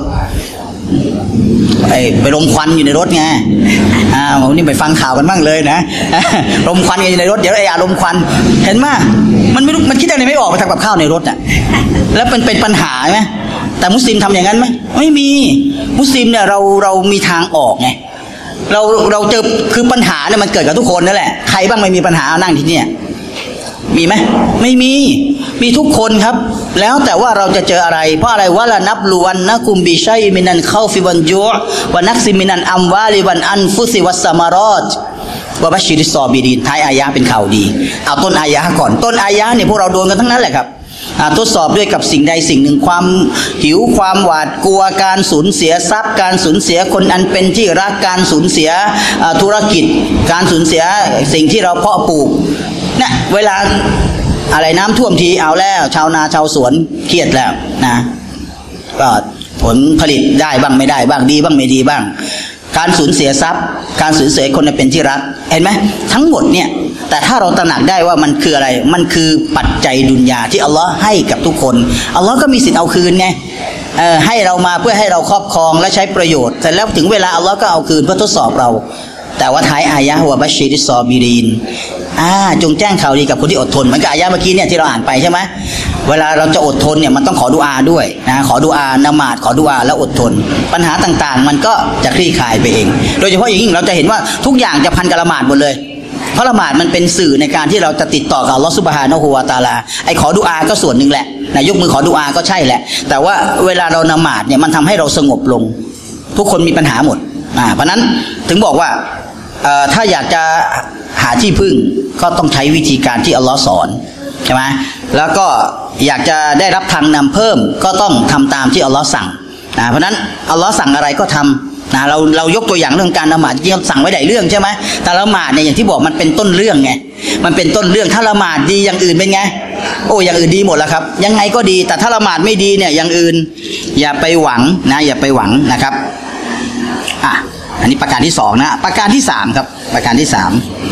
ไปลมควันอยู่ในรถไงอ้าวนี่ไปฟังข่าวกันบ้างเลยนะลมควันอยู่ในรถเดี๋ยวไอ้อารมณ์ควันเห็นไหมมันไม่รู้มันคิดอะไรไม่ออกไปทำกับข้าวในรถอ่ะแล้วเป็นเป็นปัญหาไหมแต่มุสลิมทำอย่างนั้นไหมไม่มีมุสลิมเนี่ยเราเรามีทางออกไงเราเราเจอคือปัญหาเนี่ยมันเกิดกับทุกคนนั่นแหละใครบ้างไม่มีปัญหานั่งที่นี่มีไหมไม่มีมีทุกคนครับแล้วแต่ว่าเราจะเจออะไรเพราะอะไรว่าละนับลวนนะกุมบิชัยมินันเข้าฟิวันจูวานักซิมินันอัมวาลิวันอันฟุซิวัสมารอดวะบัชชิริซอบิรินท้ายอายะเป็นข่าวดีเอาต้นอายะก่อนต้นอายะเนี่ยพวกเราโดนกันทั้งนั้นแหละครับทดสอบด้วยกับสิ่งใดสิ่งหนึ่งความหิวความหวาดกลัวการสูญเสียทรัพย์การสูญเสียคนอันเป็นที่รักการสูญเสียธุรกิจการสูญเสียสิ่งที่เราเพาะปลูกเนี่ยเวลาอะไรน้ำท่วมทีเอาแล้วชาวนาชาวสวนเครียดแล้วนะก็ผลผลิตได้บ้างไม่ได้บ้างดีบ้างไม่ดีบ้างการสูญเสียทรัพย์การสูญเสียคนเป็นที่รักเห็นไหมทั้งหมดเนี่ยแต่ถ้าเราตระหนักได้ว่ามันคืออะไรมันคือปัจจัยดุนยาที่อัลลอฮ์ให้กับทุกคนอัลลอฮ์ก็มีสิทธิ์เอาคืนไงเออให้เรามาเพื่อให้เราครอบครองและใช้ประโยชน์แต่แล้วถึงเวลาอัลลอฮ์ก็เอาคืนเพื่อทดสอบเราแต่ว่าท้ายอายะห์ว่าบัชชิริซอบิรินอ่าจงแจ้งข่าวดีกับคนที่อดทนเหมือนกับอายะห์เมื่อกี้เนี่ยที่เราอ่านไปใช่ไหมเวลาเราจะอดทนเนี่ยมันต้องขอดุอาด้วยนะขอดุอาละหมาดขอดุอาแล้วอดทนปัญหาต่างๆมันก็จะคลี่คลายไปเองโดยเฉพาะอย่างยิ่งเราจะเห็นว่าทุกอย่างจะพันกับละหมาดหมดเลยเพราะละหมาดมันเป็นสื่อในการที่เราจะติดต่อกับอัลลอฮฺซุบฮานะฮูวะตะอาลาไอ้ขอดุอาก็ส่วนหนึ่งแหละนะยกมือขอดุอาก็ใช่แหละแต่ว่าเวลาเราละหมาดเนี่ยมันทำให้เราสงบลงทุกคนมีปัญหาหมดอ่าเพราะนั้นถึงบอกว่าเอ่อถ้าอยากจะหาที่พึ่งก็ต้องใช้วิธีการที่อัลลอฮ์สอนใช่ไหมแล้วก็อยากจะได้รับทางนำเพิ่มก็ต้องทำตามที่อัลลอฮ์สั่งนะเพราะนั้นอัลลอฮ์สั่งอะไรก็ทำนะเราเรายกตัวอย่างเรื่องการละหมาดจริงๆสั่งไว้หลายเรื่องใช่ไหมแต่ละหมาดเนี่ยอย่างที่บอกมันเป็นต้นเรื่องไงมันเป็นต้นเรื่องถ้าละหมาดดีอย่างอื่นเป็นไงโอ้อย่างอื่นดีหมดแล้วครับยังไงก็ดีแต่ถ้าละหมาดไม่ดีเนี่ยอย่างอื่นอย่าไปหวังนะอย่าไปหวังนะครับอ่ะอันนี้ประการที่สองนะประการที่สามครับประการที่สาม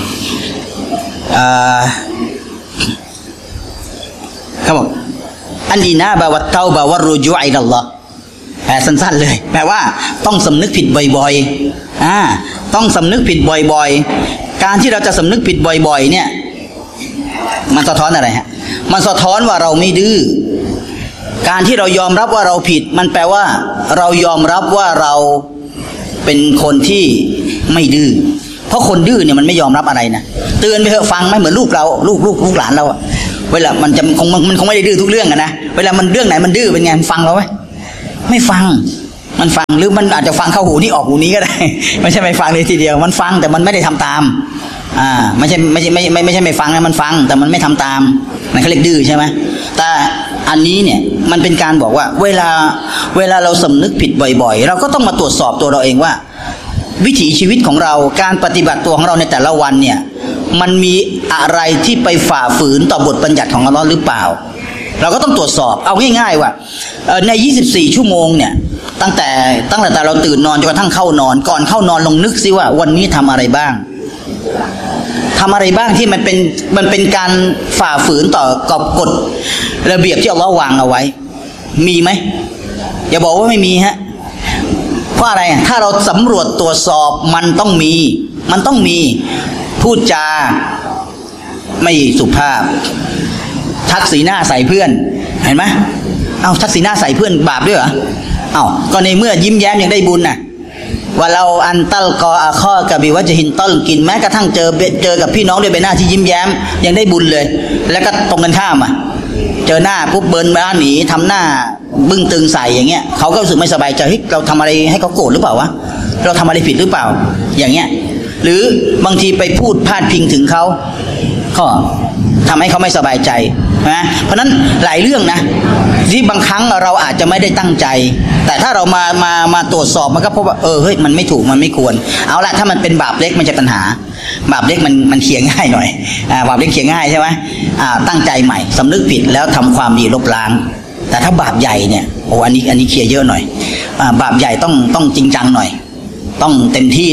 เขาบอกอันอีนาบะวัตเตาบะวัรรุจูอิลัลลอฮ์แปลสั้นๆเลยแปลว่าต้องสำนึกผิดบ่อยๆอ่าต้องสำนึกผิดบ่อยๆการที่เราจะสำนึกผิดบ่อยๆเนี่ยมันสะท้อนอะไรฮะมันสะท้อนว่าเราไม่ดื้อการที่เรายอมรับว่าเราผิดมันแปลว่าเรายอมรับว่าเราเป็นคนที่ไม่ดื้อเพราะคนดื้อเนี่ยมันไม่ยอมรับอะไรนะเตือนไปเถอะฟังไหมเหมือนลูกเราลูกลูกลูกหลานเราเวลามันจะคงมันคงไม่ได้ดื้อทุกเรื่องกันนะเวลามันเรื่องไหนมันดื้อเป็นไงฟังเราไหมไม่ฟังมันฟังหรือมันอาจจะฟังเข้าหูนี่ออกหูนี้ก็ได้ไม่ใช่ไม่ฟังเลยทีเดียวมันฟังแต่มันไม่ได้ทำตามอ่าไม่ใช่ไม่ใช่ไม่ไม่ไม่ใช่ไม่ฟังนะมันฟังแต่มันไม่ทำตามนั่นเขาเรียกดื้อใช่ไหมแต่อันนี้เนี่ยมันเป็นการบอกว่าเวลาเวลาเราสำนึกผิดบ่อยๆเราก็ต้องมาตรวจสอบตัวเราเองว่าวิถีชีวิตของเราการปฏิบัติตัวของเราในแต่ละวันเนี่ยมันมีอะไรที่ไปฝ่าฝืนต่อบทบัญญัติของอัลเลาะห์หรือเปล่าเราก็ต้องตรวจสอบเอาง่ายๆว่าในยี่สิบสี่ชั่วโมงเนี่ยตั้งแต่ตั้งแต่เราตื่นนอนจนกระทั่งเข้านอนก่อนเข้านอนลองนึกซิว่าวันนี้ทำอะไรบ้างทำอะไรบ้างที่มันเป็นมันเป็นการฝ่าฝืนต่อกกฎระเบียบที่อัลเลาะห์วางเอาไว้มีไหมอย่าบอกว่าไม่มีฮะเพราะอะไรถ้าเราสำรวจตรวจสอบมันต้องมีมันต้องมีพูดจาไม่สุภาพทักสีหน้าใส่เพื่อนเห็นไหมเอ้าทักสีหน้าใส่เพื่อนบาปด้วยเหรอเอ้าก็ในเมื่อยิ้มแย้มยังได้บุญน่ะว่าเราอันตัลกออาข้อกับบิวะจะหินต้นกินแม้กระทั่งเจอเจอกับพี่น้องด้วยใบหน้าที่ยิ้มแย้มยังได้บุญเลยแล้วก็ตรงกันข้ามอ่ะเจอหน้าปุ๊บเบิร์นบ้านหนีทำหน้าบึ้งตึงใส่อย่างเงี้ยเขาก็รู้สึกไม่สบายใจเฮ้ยเราทำอะไรให้เขาโกรธหรือเปล่าวะเราทำอะไรผิดหรือเปล่าอย่างเงี้ยหรือบางทีไปพูดพาดพิงถึงเขาก็ทำให้เขาไม่สบายใจนะเพราะนั้นหลายเรื่องนะที่บางครั้งเราอาจจะไม่ได้ตั้งใจแต่ถ้าเรามามามาตรวจสอบมันก็พบว่าเออเฮ้ยมันไม่ถูกมันไม่ควรเอาละถ้ามันเป็นบาปเล็กมันจะปัญหาบาปเล็กมันมันเคลียร์ง่ายหน่อยอ่าบาปเล็กเคลียร์ง่ายใช่ไหมอ่าตั้งใจใหม่สำนึกผิดแล้วทำความดีลบล้างแต่ถ้าบาปใหญ่เนี่ยโอ้อันนี้อันนี้เคลียร์เยอะหน่อยอ่าบาปใหญ่ต้องต้องจริงจังหน่อยต้องเต็มที่หน่อย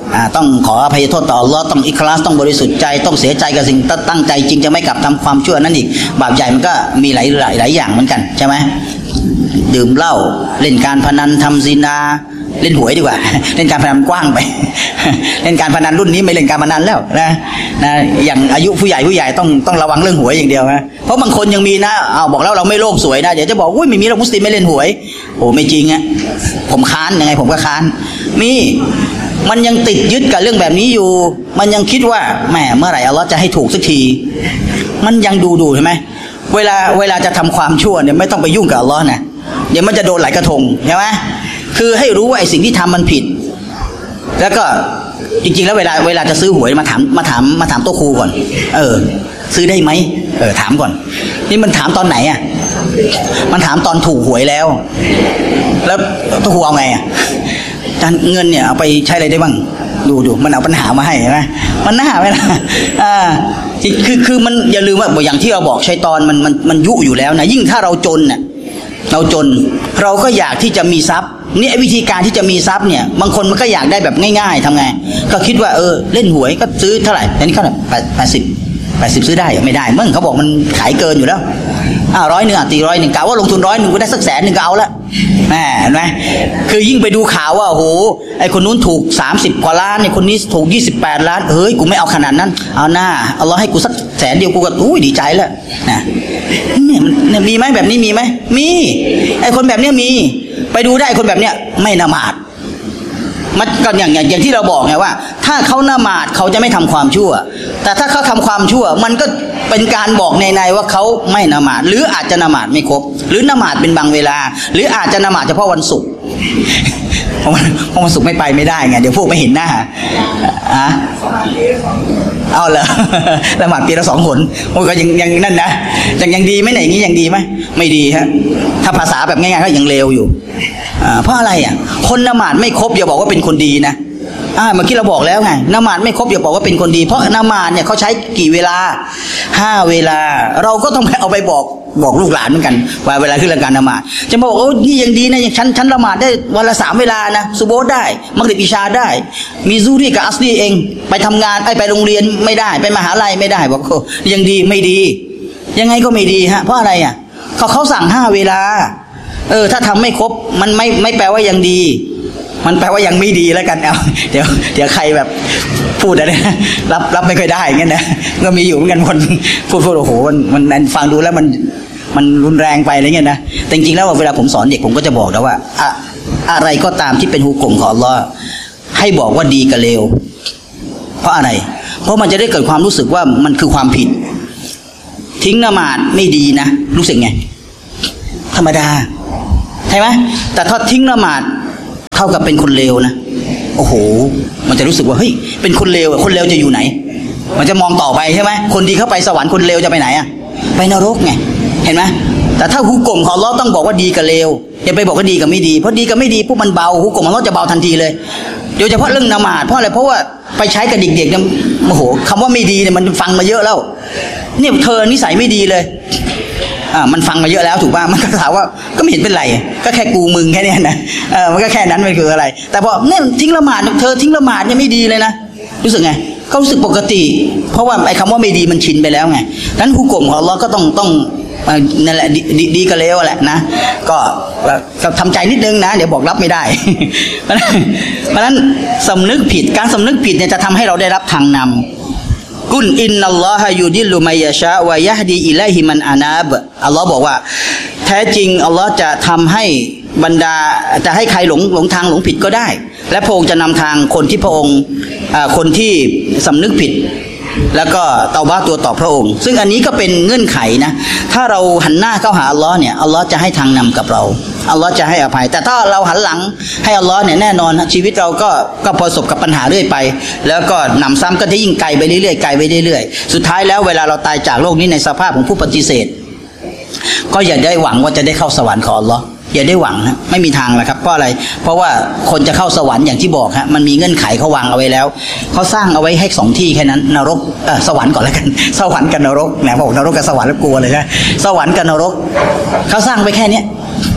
อ่าต้องขออภัยโทษต่ออัลลอฮ์ต้องอิคลาสต้องบริสุทธิ์ใจต้องเสียใจกับสิ่งตั้งใจจริงจะไม่กลับทำความชั่วนั้นอีกบาปใหญ่มันก็มีหลายหลายหลายอย่างเหมือนกันใช่ไหมดื่มเหล้าเล่นการพนันทำซินาเล่นหวยดีกว่าเล่นการพนันกว้างไปเล่นการพนันรุ่นนี้ไม่เล่นการพนันแล้วนะนะอย่างอายุผู้ใหญ่ผู้ใหญ่ต้องต้องระวังเรื่องหวยอย่างเดียวนะเพราะบางคนยังมีนะเอาบอกแล้วเราไม่โลภสวยนะเดี๋ยวจะบอกอุ้ยไม่มีเรามุสลิมไม่เล่นหวยโอ้ไม่จริงอ่ะผมค้านยังไงผมก็ค้านมีมันยังติดยึดกับเรื่องแบบนี้อยู่มันยังคิดว่าแหมเมื่อไหร่อัลเลาะห์จะให้ถูกสักทีมันยังดูดูใช่ไหมเวลาเวลาจะทำความชั่วเนี่ยไม่ต้องไปยุ่งกับอัลเลาะห์นะเดี๋ยวมันจะโดนหลายกระทงใช่ไหมคือให้รู้ว่าไอ้สิ่งที่ทำมันผิดแล้วก็จริงๆแล้วเวลาเวลาจะซื้อหวยมาถามมาถามมาถามโต๊ะครูก่อนเออซื้อได้ไหมเออถามก่อนนี่มันถามตอนไหนอ่ะมันถามตอนถูกหวยแล้วแล้วโต๊ะครูเอาไงอ่ะเงินเนี่ยเอาไปใช้อะไรได้บ้างดูดูมันเอาปัญหามาให้เห็นไหมมันน่าไหมล่ะอ่าคือคือมันอย่าลืมว่าอย่างที่เราบอกชัยฏอนมันมันมันยุอยู่แล้วนะยิ่งถ้าเราจนเนี่ยเราจนเราก็อยากที่จะมีทรัพย์นี่วิธีการที่จะมีทรัพย์เนี่ยบางคนมันก็อยากได้แบบง่ายๆทำไงก็คิดว่าเออเล่นหวยก็ซื้อเท่าไหร่อันนี้เท่าไหร่แปดสิบแปดสิบซื้อได้ไม่ได้เมื่อเขาบอกมันขายเกินอยู่แล้วอ้าวร้อยหนึ่งอ่ะตีร้อยหนึ่งกะว่าลงทุนร้อยหนึ่งก็ได้สักแสนหนึ่งก็เอาละแหมเห็นไหมคือยิ่งไปดูข่าวว่าโอ้โหไอคนนู้นถูกสามสิบกว่าล้านไอคนนี้ถูกยี่สิบแปดล้านเฮ้ยกูไม่เอาขนาดนั้นเอาหน้าเอาเราให้กูสักแสนเดียวกูก็อุ้ยดีใจแล้วนะเนี่ยมันมีไหมแบบนี้มีไหมมีไอคนแบบนี้มีไปดูได้คนแบบเนี้ยไม่ละหมาดมันก็อย่างอย่างที่เราบอกไงว่าถ้าเขาละหมาดเขาจะไม่ทำความชั่วแต่ถ้าเขาทำความชั่วมันก็เป็นการบอกในในว่าเขาไม่ละหมาดหรืออาจจะละหมาดไม่ครบหรือละหมาดเป็นบางเวลาหรืออาจจะละหมาดเฉพาะวันศุกร์เพราะวันศุกร์ไม่ไปไม่ได้ไงเดี๋ยวพวกไม่เห็นหน้าอ่ะเอาเหรอละหมาดปีละสองหนโอ้ยก็ยังยังนั่นนะยังยังดีไหมไหนอย่างนี้ยังดีไหมไม่ดีฮะถ้าภาษาแบบง่ายๆก็ยังเลวอยู่อ่าเพราะอะไรอ่ะคนละหมาดไม่ครบอย่าบอกว่าเป็นคนดีนะอ่าเมื่อกี้เราบอกแล้วไงละหมาดไม่ครบอย่าบอกว่าเป็นคนดีเพราะละหมาดเนี่ยเขาใช้กี่เวลาห้าเวลาเราก็ต้องเอาไปบอกบอกลูกหลานเหมือนกันว่าเวลาขึ้นละการละหมาดจะบอกโอ้นี่ยังดีนะอย่างฉันฉันละหมาดได้วันละสามเวลานะซุโบฮ์ได้มักริบอิชาได้มีซูรีกับอัสรีเองไปทำงานไปไปโรงเรียนไม่ได้ไปมหาลัยไม่ได้บอกโอ้ยังดีไม่ดียังไงก็ไม่ดีฮะเพราะอะไรอ่ะเขาเขาสั่งห้าเวลาเออถ้าทำไม่ครบมันไม่ไม่แปลว่ายังดีมันแปลว่ายังไม่ดีแล้วกันเอาเดี๋ยวเดี๋ยวใครแบบพูดอะไรรับรับไม่ค่อยได้เงี้ยนะก็มีอยู่เหมือนกันคนพูดพูดโอ้โหมันมันฟังดูแล้วมันมันรุนแรงไปอะไรเงี้ยนะแต่จริงๆแล้วเวลาผมสอนเด็กผมก็จะบอกนะว่าอะอะไรก็ตามที่เป็นฮุกมของอัลเลาะห์ให้บอกว่าดีกับเลวเพราะอะไรเพราะมันจะได้เกิดความรู้สึกว่ามันคือความผิดทิ้งละหมาดไม่ดีนะรู้สึกไงธรรมดาใช่ไหมแต่ถ้าทิ้งละหมาดเท่ากับเป็นคนเลวนะโอ้โหมันจะรู้สึกว่าเฮ้ยเป็นคนเลวคนเลวจะอยู่ไหนมันจะมองต่อไปใช่ไหมคนดีเข้าไปสวรรค์คนเลวจะไปไหนอะไปนรกไงเห็นไหมแต่ถ้าฮุกมของอัลเลาะห์ต้องบอกว่าดีกับเลวอย่าไปบอกว่าดีกับไม่ดีเพราะดีกับไม่ดีพวกมันเบาฮุกมของอัลเลาะห์จะเบาทันทีเลยโดยเฉพาะเรื่องละหมาดเพราะอะไรเพราะว่าไปใช้กับเด็กๆเนี่ยโอ้โหคำว่าไม่ดีเนี่ยมันฟังมาเยอะแล้วเนี่ยเธอนิสัยไม่ดีเลยอ่ามันฟังมาเยอะแล้วถูกป่ะมันก็ถามว่าก็ไม่เห็นเป็นไรก็แค่กูมึงแค่นี้นะเออมันก็แค่นั้นมันคืออะไรแต่พอเนี่ยทิ้งละหมาดเธอทิ้งละหมาดเนี่ยไม่ดีเลยนะรู้สึกไงเขารู้สึกปกติเพราะว่าไอ้คำว่าไม่ดีมันชินไปแล้วไงนั้นฮุกมของอัลเลาะห์ก็ต้องต้องนั่นแหละดีดีก็เลวแหละนะก็ทำใจนิดนึงนะเดี๋ยวบอกรับไม่ได้เพราะฉะนั้นสำนึกผิดการสำนึกผิดเนี่ยจะทำให้เราได้รับทางนำกุลอินนัลลอฮะยูดิลลุมัยยะชาวะยะฮดีอิลัยฮิมันอานาบอัลลอฮ์บอกว่าแท้จริงอัลลอฮ์จะทำให้บรรดาจะให้ใครหลงหลงทางหลงผิดก็ได้และพระองค์จะนำทางคนที่พระองค์คนที่สำนึกผิดแล้วก็เตาบะตัวต่อพระองค์ซึ่งอันนี้ก็เป็นเงื่อนไขนะถ้าเราหันหน้าเข้าหาอัลลอฮ์เนี่ยอัลลอฮ์จะให้ทางนำกับเราอัลลอฮ์จะให้อภัยแต่ถ้าเราหันหลังให้อัลลอฮ์เนี่ยแน่นอนชีวิตเราก็ก็ประสบกับปัญหาเรื่อยไปแล้วก็นำซ้ำก็จะยิ่งไกลไปเรื่อยๆไกลไปเรื่อยๆสุดท้ายแล้วเวลาเราตายจากโลกนี้ในสภาพของผู้ปฏิเสธก็อย่าได้หวังว่าจะได้เข้าสวรรค์ของอัลลอฮ์อย่าได้หวังนะไม่มีทางแล้วครับเพราะอะไรเพราะว่าคนจะเข้าสวรรค์อย่างที่บอกฮะมันมีเงื่อนไขเขาวางเอาไว้แล้วเขาสร้างเอาไว้ให้สองที่แค่นั้นนรกเออสวรรค์ก่อนแล้วกันสวรรค์กับนรกนะบอกนรกกับสวรรค์แล้วกลัวเลยนะสวรรค์กับนรกเขาสร้างไปแค่นี้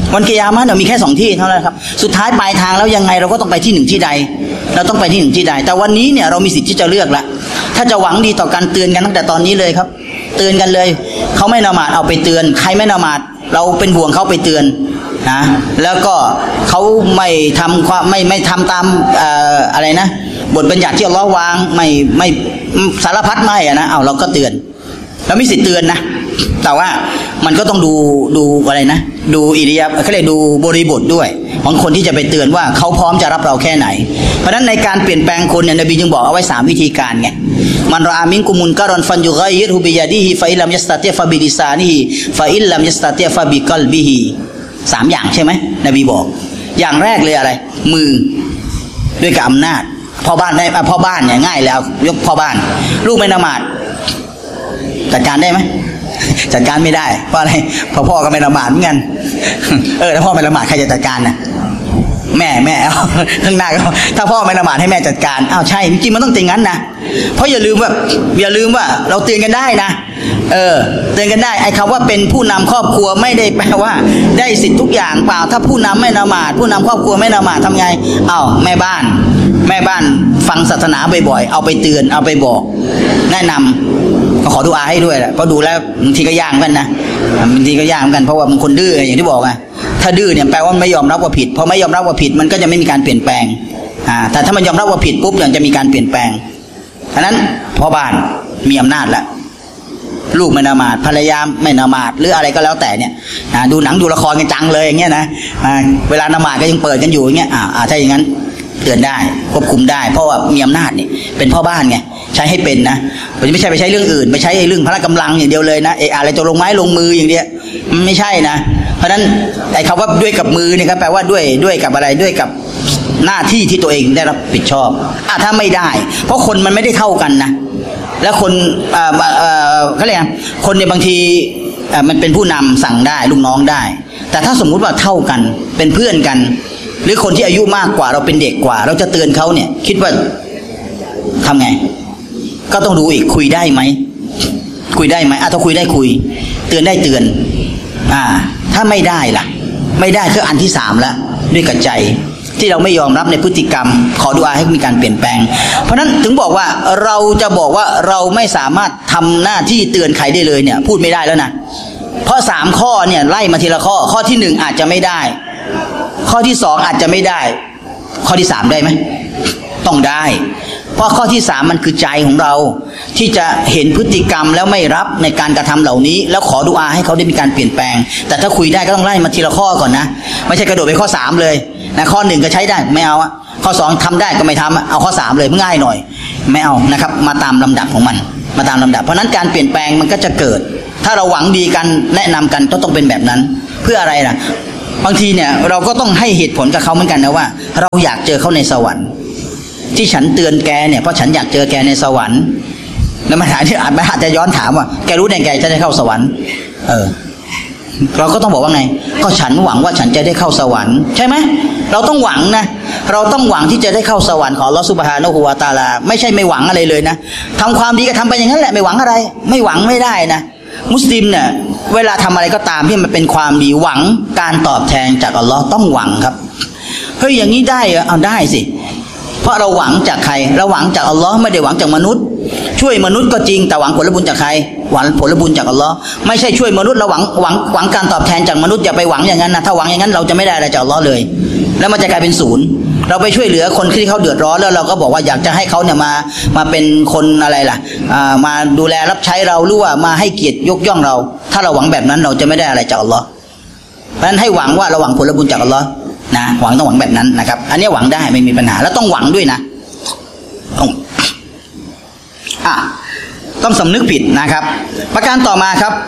วันกิยามะห์เนี่ยมีแค่สองที่เท่านั้นครับสุดท้ายปลายทางแล้วยังไงเราก็ต้องไปที่หนึ่งที่ใดเราต้องไปที่หนึ่งที่ใดแต่วันนี้เนี่ยเรามีสิทธิ์ที่จะเลือกละถ้าจะหวังดีต่อกันเตือนกันตั้งแต่ตอนนี้เลยครับเตือนกันเลยเขาไม่ละหมาดเอาไปเตือนใครไม่ละหมาดเราเป็นห่วงเขาไปเตือนนะแล้วก็เขาไม่ทำความไม่ไม่ทำตามเอ่ออะไรนะบทบัญญัติที่อัลเลาะห์วางไม่ไม่สารพัดไม่อะนะเอาเราก็เตือนเรามีสิทธิ์เตือนนะแต่ว่ามันก็ต้องดูดูอะไรนะดูอิริยาบถเขาเรียกดูบริบทด้วยของคนที่จะไปเตือนว่าเขาพร้อมจะรับเราแค่ไหนเพราะฉะนั้นในการเปลี่ยนแปลงคนเนี่ยนบีจึงบอกเอาไว้สามวิธีการไงมันรออามินกุมุนการอนฟันยุไกยิรฮุบิยาดีฮิฟาอิลลัมยัสตาติฟะบิลิซานิฮิฟาอิลลัมยัสตาติฟะบิกัลบิฮิสามอย่างใช่ไหมนบีบอกอย่างแรกเลยอะไรมือด้วยกับอำนาจพ่อบ้านได้พ่อบ้านเนี่ยง่ายแล้วยกพ่อบ้านลูกไม่ละหมาดจัดการได้ไหมจัดการไม่ได้เพราะอะไรเพราะพ่อก็ไม่ละหมาดเหมือนกันเออถ้าพ่อไม่ละหมาดใครจะจัดการน่ะแม่แม่เอาข้างหน้าก็ถ้าพ่อไม่ละหมาดให้แม่จัดการอ้าวใช่จริงๆมันต้องเป็นงั้นนะเพราะอย่าลืมว่าอย่าลืมว่าเราเตือนกันได้นะเออเตือนกันได้ไอ้คำว่าเป็นผู้นำครอบครัวไม่ได้แปลว่าได้สิทธิ์ทุกอย่างเปล่าถ้าผู้นำไม่ละหมาดผู้นำครอบครัวไม่ละหมาดทำไงอ้าวแม่บ้านแม่บ้านฟังศาสนาบ่อยๆเอาไปเตือนเอาไปบอกแนะนำก็ขอดุอาให้ด้วยแหละเพราะดูแล้วบางทีก็ยากเหมือนกันนะบางทีก็ยากเหมือนกันเพราะว่าบางคนดื้ออย่างที่บอกอะถ้าดื้อเนี่ยแปลว่าไม่ยอมรับว่าผิดพอไม่ยอมรับว่าผิดมันก็จะไม่มีการเปลี่ยนแปลงอ่าแต่ถ้ามันยอมรับว่าผิดปุ๊บเนี่ยจะมีการเปลี่ยนแปลงฉะนั้นพ่อบ้านมีอำนาจแล้วลูกไม่ละหมาดภรรยาไม่ละหมาดหรืออะไรก็แล้วแต่เนี่ยดูหนังดูละครกันจังเลยอย่างเงี้ยนะเวลาละหมาดก็ยังเปิดกันอยู่อย่างเงี้ยอ่าถ้าอย่างนั้นเตือนได้ควบคุมได้เพราะว่ามีอำนาจนี่เป็นพ่อบ้านไงใช้ให้เป็นนะไม่ใช่ไปใช้เรื่องอื่นไปใช้เรื่องพละกำลังอย่างเดียวเลยนะเอออะไรจะลงไม้ลงมืออย่างเดียวไม่ใช่นะเพราะฉะนั้นไอ้คำว่าด้วยกับมือเนี่ยครับแปลว่าด้วยด้วยกับอะไรด้วยกับหน้าที่ที่ตัวเองได้รับผิดชอบอ่ะถ้าไม่ได้เพราะคนมันไม่ได้เท่ากันนะแล้วคนเอ่อเอ่อเขาเรียกคนเนี่ยบางทีเอ่อมันเป็นผู้นำสั่งได้ลูกน้องได้แต่ถ้าสมมุติว่าเท่ากันเป็นเพื่อนกันหรือคนที่อายุมากกว่าเราเป็นเด็กกว่าเราจะเตือนเขาเนี่ยคิดว่าทำไงก็ต้องดูอีกคุยได้ไหมคุยได้ไหมอ่ะถ้าคุยได้คุยเตือนได้เตือนอ่าถ้าไม่ได้ล่ะไม่ได้คืออันที่สามแล้วด้วยกับใจที่เราไม่ยอมรับในพฤติกรรมขอดุอาให้มีการเปลี่ยนแปลงเพราะฉะนั้นถึงบอกว่าเราจะบอกว่าเราไม่สามารถทำหน้าที่เตือนใครได้เลยเนี่ยพูดไม่ได้แล้วนะเพราะสามข้อเนี่ยไล่มาทีละข้อข้อที่หนึ่งอาจจะไม่ได้ข้อที่สองอาจจะไม่ได้ข้อที่สามได้ไหมต้องได้เพราะข้อที่สามมันคือใจของเราที่จะเห็นพฤติกรรมแล้วไม่รับในการกระทำเหล่านี้แล้วขอดุอาให้เขาได้มีการเปลี่ยนแปลงแต่ถ้าคุยได้ก็ต้องไล่มาทีละข้อก่อนนะไม่ใช่กระโดดไปข้อสามเลยนะข้อหนึ่งก็ใช้ได้ไม่เอาอะข้อสองทำได้ก็ไม่ทำเอาข้อสามเลยง่ายหน่อยไม่เอานะครับมาตามลำดับของมันมาตามลำดับเพราะนั้นการเปลี่ยนแปลงมันก็จะเกิดถ้าเราหวังดีกันแนะนำกันก็ต้องเป็นแบบนั้นเพื่ออะไรล่ะบางทีเนี่ยเราก็ต้องให้เหตุผลกับเขาเหมือนกันนะว่าเราอยากเจอเขาในสวรรค์ที่ฉันเตือนแกเนี่ยเพราะฉันอยากเจอแกในสวรรค์แล้วมาถามที่อาจอาจจะย้อนถามว่าแกรู้ได้ไงจะได้เข้าสวรรค์เออเราก็ต้องบอกว่าไงก็ฉันหวังว่าฉันจะได้เข้าสวรรค์ใช่ไหมเราต้องหวังนะเราต้องหวังที่จะได้เข้าสวรรค์ของอัลเลาะห์ซุบฮานะฮูวะตะอาลาไม่ใช่ไม่หวังอะไรเลยนะทำความดีก็ทำไปอย่างนั้นแหละไม่หวังอะไรไม่หวังไม่ได้นะมุสลิมเนี่ยเวลาทำอะไรก็ตามที่มันเป็นความดีหวังการตอบแทนจากอัลเลาะห์ต้องหวังครับเฮ้ยอย่างนี้ได้เหรอเอาได้สิเพราะเราหวังจากใครเราหวังจากอัลเลาะห์ไม่ได้หวังจากมนุษย์ช่วยมนุษย์ก็จริงแต่หวังผลบุญจากใครหวังผลบุญจากอัลเลาะห์ไม่ใช่ช่วยมนุษย์เราหวังหวังหวังการตอบแทนจากมนุษย์อย่าไปหวังอย่างนั้นนะถ้าหวังอย่างนั้นเราจะไม่ได้อะไรจากอัลเลาะห์เลยแล้วมันจะกลายเป็นศูนย์เราไปช่วยเหลือคนที่เขาเดือดร้อนแล้วเราก็บอกว่าอยากจะให้เขาเนี่ยมามาเป็นคนอะไรล่ะอ่ามาดูแลรับใช้เราหรือว่ามาให้เกียรติยกย่องเราถ้าเราหวังแบบนั้นเราจะไม่ได้อะไรจากอัลเลาะห์เพราะฉะนั้นให้หวังว่าเราหวังผลบุญจากอัลเลาะห์นะหวังต้องหวังแบบนั้นนะครับอันนี้หวังได้ไม่มีปัญหาแล้วต้องหวังด้วยนะต้องอ่ะต้องสำนึกผิดนะครับประการต่อมาครับ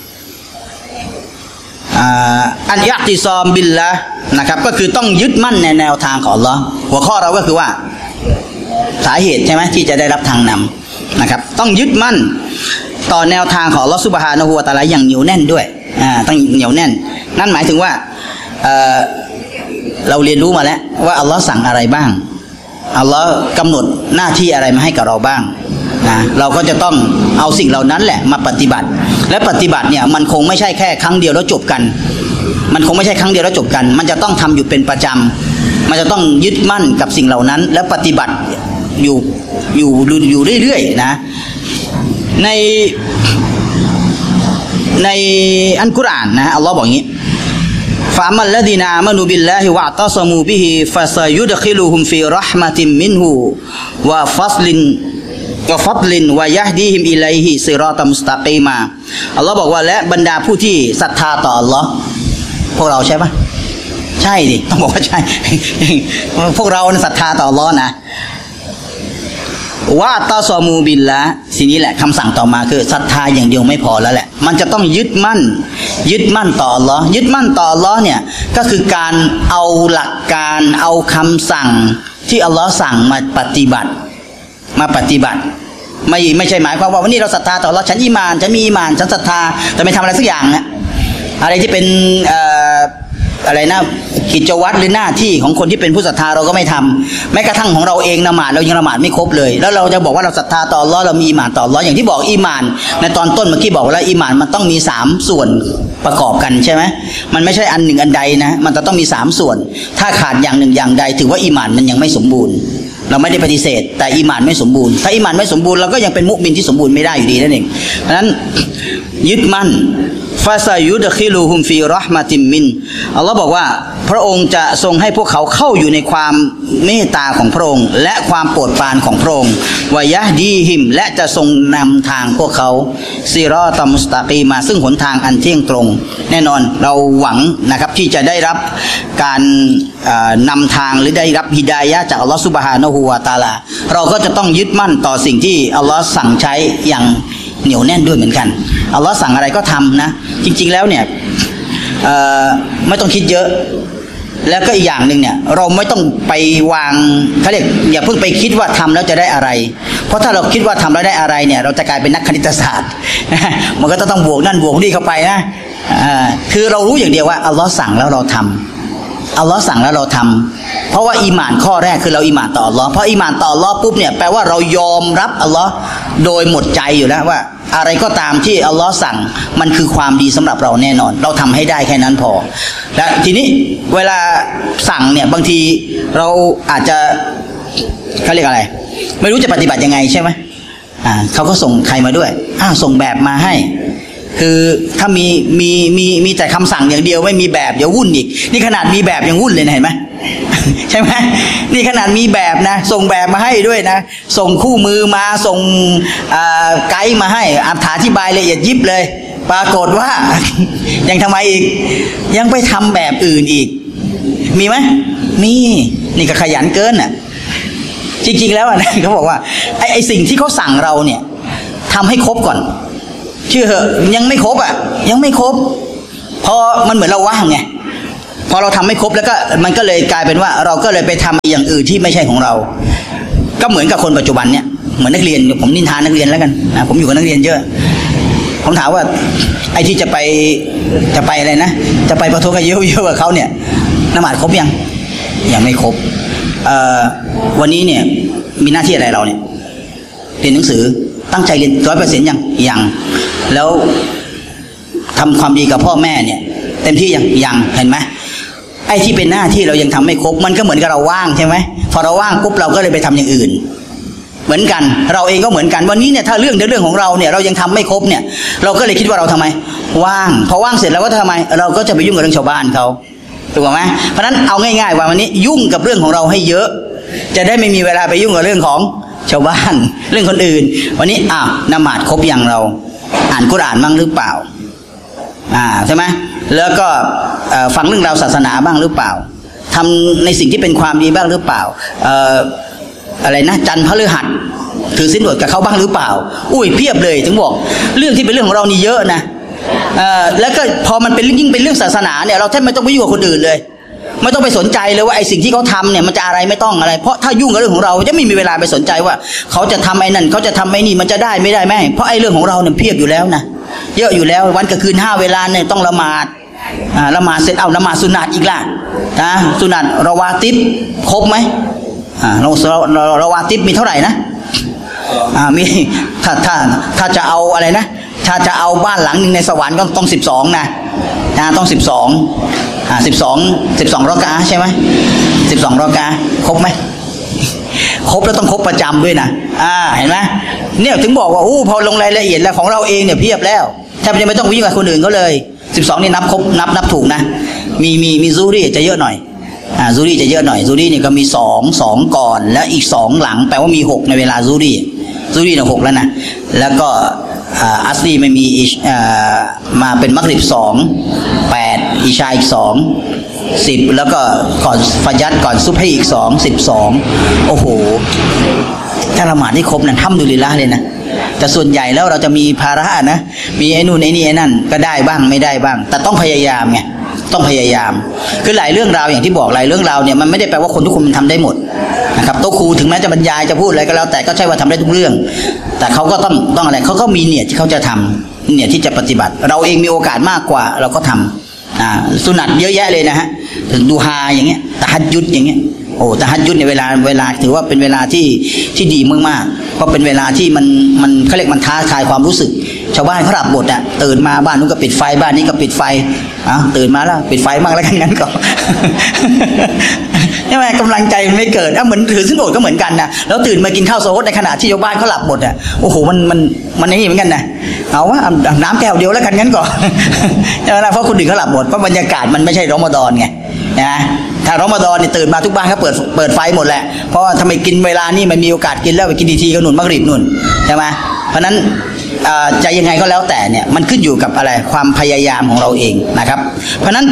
อันยักติซอมบิลละนะครับก็คือต้องยึดมั่นในแนวทางของอัลเลาะห์หัวข้อเราก็คือว่าสาเหตุใช่ไหมที่จะได้รับทางนำนะครับต้องยึดมั่นต่อแนวทางของอัลเลาะห์ซุบฮานะฮูวะตะอาลาอย่างเหนียวแน่นด้วยอ่าต้องเหนียวแน่นนั่นหมายถึงว่าเอ่อเราเรียนรู้มาแล้วว่าอัลเลาะห์สั่งอะไรบ้างอัลเลาะห์กำหนดหน้าที่อะไรมาให้กับเราบ้างนะเราก็จะต้องเอาสิ่งเหล่านั้นแหละมาปฏิบัติและปฏิบัติเนี่ยมันคงไม่ใช่แค่ครั้งเดียวแล้วจบกันมันคงไม่ใช่ครั้งเดียวแล้วจบกันมันจะต้องทำอยู่เป็นประจำมันจะต้องยึดมั่นกับสิ่งเหล่านั้นและปฏิบัติอยู่อยู่อยู่เรื่อยๆนะในในอัลกุรอานนะอัลลอฮ์บอกอย่างนี้ฟะมัลลดีนอามานูบิลลาฮิวะตัศมูบิฮิฟะซายุดคิลุฮุมฟีเราะห์มะติมมินฮูวะฟัซลินวะฟัดลินวะยะฮดีฮิมอิลัยฮิซิรอตัมมุสตะกีมาอัลลอฮ์บอกว่าและบรรดาผู้ที่ศรัทธาต่ออัลลอฮ์พวกเราใช่ปะใช่ดิต้องบอกว่าใช่ พวกเราศรัทธาต่ออัลลอฮ์นะว่าตาซอมูบิลละสิ่งนี้แหละคำสั่งต่อมาคือศรัทธาอย่างเดียวไม่พอแล้วแหละมันจะต้องยึดมั่นยึดมั่นต่ออัลเลาะห์ยึดมั่นต่ออัลเลาะห์เนี่ยก็คือการเอาหลักการเอาคำสั่งที่อัลเลาะห์สั่งมาปฏิบัติมาปฏิบัติไม่ไม่ใช่หมายความว่าวันนี้เราศรัทธาต่ออัลเลาะห์ฉันอีหม่านฉันมีอีหม่านฉันศรัทธาแต่ไม่ทำอะไรสักอย่างนะอะไรที่เป็นเอ่ออะไรนะกิจวัตรหรือหน้าที่ของคนที่เป็นผู้ศรัทธาเราก็ไม่ทำแม้กระทั่งของเราเองละหมาดเรายังละหมาดไม่ครบเลยแล้วเราจะบอกว่าเราศรัทธาต่ออัลเลาะห์เรามีอีหม่านต่ออัลเลาะห์อย่างที่บอกอีหม่านในตอนต้นเมื่อกี้บอกแล้วอีหม่านมันต้องมีสามส่วนประกอบกันใช่ไหมมันไม่ใช่อันหนึ่งอันใดนะมันจะต้องมีสามส่วนถ้าขาดอย่างหนึ่งอย่างใดถือว่าอีหม่านมันยังไม่สมบูรณ์เราไม่ได้ปฏิเสธแต่อีหม่านไม่สมบูรณ์ถ้าอีหม่านไม่สมบูรณ์เราก็ยังเป็นมุมินที่สมบูรณ์ไม่ได้อยู่ดีนั่นเองเพราะฉะนั้นยึดมั่นฟาซายุดคิลูฮุมฟีเราะห์มะติมมินอัลลอฮ์บอกว่าพระองค์จะทรงให้พวกเขาเข้าอยู่ในความเมตตาของพระองค์และความโปรดปรานของพระองค์วะยะฮดีฮิมและจะทรงนำทางพวกเขาซิรอตัมมุสตะกีมาซึ่งหนทางอันเที่ยงตรงแน่นอนเราหวังนะครับที่จะได้รับการนำทางหรือได้รับฮิดายะห์จากอัลลอฮ์ซุบฮานะฮูวะตะอาลาเราก็จะต้องยึดมั่นต่อสิ่งที่อัลลอฮ์สั่งใช้อย่างเหนียวแน่นด้วยเหมือนกันอัลลอฮ์สั่งอะไรก็ทำนะจริงๆแล้วเนี่ยไม่ต้องคิดเยอะแล้วก็อีกอย่างหนึ่งเนี่ยเราไม่ต้องไปวางเขาเรียกอย่าเพิ่งไปคิดว่าทำแล้วจะได้อะไรเพราะถ้าเราคิดว่าทำแล้วได้อะไรเนี่ยเราจะกลายเป็นนักคณิตศาสตร์ มันก็ต้องบวกนั่นบวกนี่เข้าไปนะคือเรารู้อย่างเดียวว่าอัลลอฮ์สั่งแล้วเราทำอัลลอฮ์สั่งแล้วเราทำเพราะว่าอีหม่านข้อแรกคือเราอีหม่านต่ออัลลอฮ์เพราะอีหม่านต่ออัลลอฮ์ปุ๊บเนี่ยแปลว่าเรายอมรับอัลลอฮ์โดยหมดใจอยู่แล้วว่าอะไรก็ตามที่อัลลอฮ์สั่งมันคือความดีสำหรับเราแน่นอนเราทำให้ได้แค่นั้นพอและทีนี้เวลาสั่งเนี่ยบางทีเราอาจจะเขาเรียกอะไรไม่รู้จะปฏิบัติยังไงใช่ไหมอ่าเขาก็ส่งใครมาด้วยอ้าวส่งแบบมาให้คือถ้ามีมีมีมีแต่คำสั่งอย่างเดียวไม่มีแบบเดี๋ยววุ่นอีกนี่ขนาดมีแบบยังวุ่นเลยนะเห็นไหม ใช่ไหมนี่ขนาดมีแบบนะส่งแบบมาให้ด้วยนะส่งคู่มือมาส่งไกด์มาให้อธิบายละเอียดยิบเลยปรากฏว่า ยังทำไมอีกยังไปทำแบบอื่นอีกมีไหมมีนี่ก็ขยันเกินน่ะจริงๆแล้วนะ เขาบอกว่าไอ้ไอ้สิ่งที่เขาสั่งเราเนี่ยทำให้ครบก่อนเชื่อเหอะยังไม่ครบอ่ะยังไม่ครบพอมันเหมือนเราว่างไงพอเราทำไม่ครบแล้วก็มันก็เลยกลายเป็นว่าเราก็เลยไปทำอย่างอื่นที่ไม่ใช่ของเราก็เหมือนกับคนปัจจุบันเนี่ยเหมือนนักเรียนผมนินทานักเรียนแล้วกันนะผมอยู่กับนักเรียนเยอะผมถามว่าไอ้ที่จะไปจะไปอะไรนะจะไปประท้วงกันเยอะๆกับเขาเนี่ยนมาดครบยังยังไม่ครบเอ่อวันนี้เนี่ยมีหน้าที่อะไรเราเนี่ยเรียนหนังสือตั้งใจเรียนร้อยเปอร์เซ็นต์ยังยังแล้วทำความดีกับพ่อแม่เนี่ยเต็มที่ยังยังเห็นไหมไอ้ที่เป็นหน้าที่เรายังทำไม่ครบมันก็เหมือนกับเราว่างใช่ไหมพอเราว่างปุ๊บเราก็เลยไปทำอย่างอื่นเหมือนกันเราเองก็เหมือนกันวันนี้เนี่ยถ้าเรื่องเรื่องของเราเนี่ยเรายังทำไม่ครบเนี่ยเราก็เลยคิดว่าเราทำไมว่างพอว่างเสร็จแล้วก็ทำไมเราก็จะไปยุ่งกับเรื่องชาวบ้านเขาถูกไหมเพราะฉะนั้นเอาง่ายๆว่าวันนี้ยุ่งกับเรื่องของเราให้เยอะจะได้ไม่มีเวลาไปยุ่งกับเรื่องของชาวบ้านเรื่องคนอื่นวันนี้อ้าวนมาดครบยังเราอ่านกุรอานบ้างหรือเปล่าอ่าใช่ไหมแล้วก็ฟังเรื่องราวศาสนาบ้างหรือเปล่าทำในสิ่งที่เป็นความดีบ้างหรือเปล่าเอ่ออะไรนะจันทร์พฤหัสถือศีลอดกับเขาบ้างหรือเปล่าอุ้ยเพียบเลยถึงบอกเรื่องที่เป็นเรื่องของเรานี่เยอะนะเอ่อแล้วก็พอมันเป็นยิ่งเป็นเรื่องศาสนาเนี่ยเราแทบไม่ต้องไปยุ่งกับคนอื่นเลยไม่ต้องไปสนใจเลยว่าไอ้สิ่งที่เขาทำเนี่ยมันจะอะไรไม่ต้องอะไรเพราะถ้ายุ่งกับเรื่องของเราจะไม่มีเวลาไปสนใจว่าเขาจะทำไอ้นั่นเขาจะทำไอ้นี่มันจะได้ไม่ได้ไหมเพราะไอ้เรื่องของเราเนี่ยเพียบอยู่แล้วนะเยอะอยู่แล้ววันกับคืนห้าเวลาเนี่ยต้องละหมาดอ่าละหมาดเสร็จเอาละหมาดสุนัตอีกล่ะนะสุนัตรอวาติบครบไหมอ่าเรารอวาติบมีเท่าไหร่นะอ่ามีถ้าถ้าถ้าจะเอาอะไรนะถ้าจะเอาบ้านหลังนึงในสวรรค์ก็ต้องสิบสองนะนะต้องสิบสองอ่าสิบสองสิบสองรอกะใช่ไหมสิบสองรอกะครบไหมครบแล้วต้องครบประจำด้วยนะอ่าเห็นไหมเนี่ยถึงบอกว่าอู้พอลงรายละเอียดแล้วของเราเองเนี่ยเพียบแล้วแทบจะไม่ต้องวิ่งกับคนอื่นเขาเลยสิบสองนี่นับครบนับนับถูกนะมีมีมีซูรี่จะเยอะหน่อยอ่าซูรี่จะเยอะหน่อยซูรี่นี่ก็มีสองสองก่อนแล้วอีกสองหลังแปลว่ามีหกในเวลาซูรี่ซูรี่เนี่ยหกแล้วนะแล้วก็อัสลีไม่มีมาเป็นมักริบสองแปดอิชาอีกสองสิบแล้วก็ก่อนฟัญัรก่อนซุบฮีอีกสองสิบสองโอ้โหถ้าละหมาดที่ครบนั้นทำดุลิลละเลยนะแต่ส่วนใหญ่แล้วเราจะมีภาระนะมีไอ้นู่นไอ้นี่ไอ้นั่นก็ได้บ้างไม่ได้บ้างแต่ต้องพยายามไงต้องพยายามคือหลายเรื่องราวอย่างที่บอกหลายเรื่องราวเนี่ยมันไม่ได้แปลว่าคนทุกคนมันทำได้หมดนะครับโต๊ะครูถึงแม้จะบรรยายจะพูดอะไรก็แล้วแต่ก็ใช่ว่าทำได้ทุกเรื่องแต่เขาก็ต้องต้องอะไรเขาก็มีเนียดที่เขาจะทำเนียดที่จะปฏิบัติเราเองมีโอกาสมากกว่าเราก็ทำอ่าสุนัตเยอะแยะเลยนะฮะดูฮาอย่างเงี้ยตะฮัจญุดอย่างเงี้ยโอ้ตะฮัจญุดในเวลาเวลาถือว่าเป็นเวลาที่ที่ดีมากๆเพราะเป็นเวลาที่มันมันเขาเรียกมันท้าทายความรู้สึกชาวบ้านเขาหลับหมดอ่ะตื่นมาบ้านนู้นก็ปิดไฟบ้านนี้ก็ปิดไฟอ่ะตื่นมาแล้วปิดไฟบ้างแล้วกันงั้นก็ใช่ไหมกำลังใจมันไม่เกิดอ่ะเหมือนถือสินอดก็เหมือนกันนะแล้วตื่นมากินข้าวโซดในขณะที่ชาวบ้านเขาหลับหมดอ่ะโอ้โหมันมันมันนี่เหมือนกันนะเอาว่าน้ำแก้วเดียวแล้วกันงั้นก่อนใช่ไหมล่ะเพราะคนอื่นเขาหลับหมดเพราะบรรยากาศมันไม่ใช่รอมฎอนไงนะถ้ารอมฎอนเนี่ยตื่นมาทุกบ้านเขาเปิดเปิดไฟหมดแหละเพราะว่าทำไมกินเวลานี่มันมีโอกาสกินแล้วไปกินทีๆก็หนุนมักริบหนุนใช่ไหมเพราะนั้นใจยังไงก็แล้วแต่เนี่ยมันขึ้นอยู่กับอะไรความพยายามของเราเองนะครับเพราะนั้น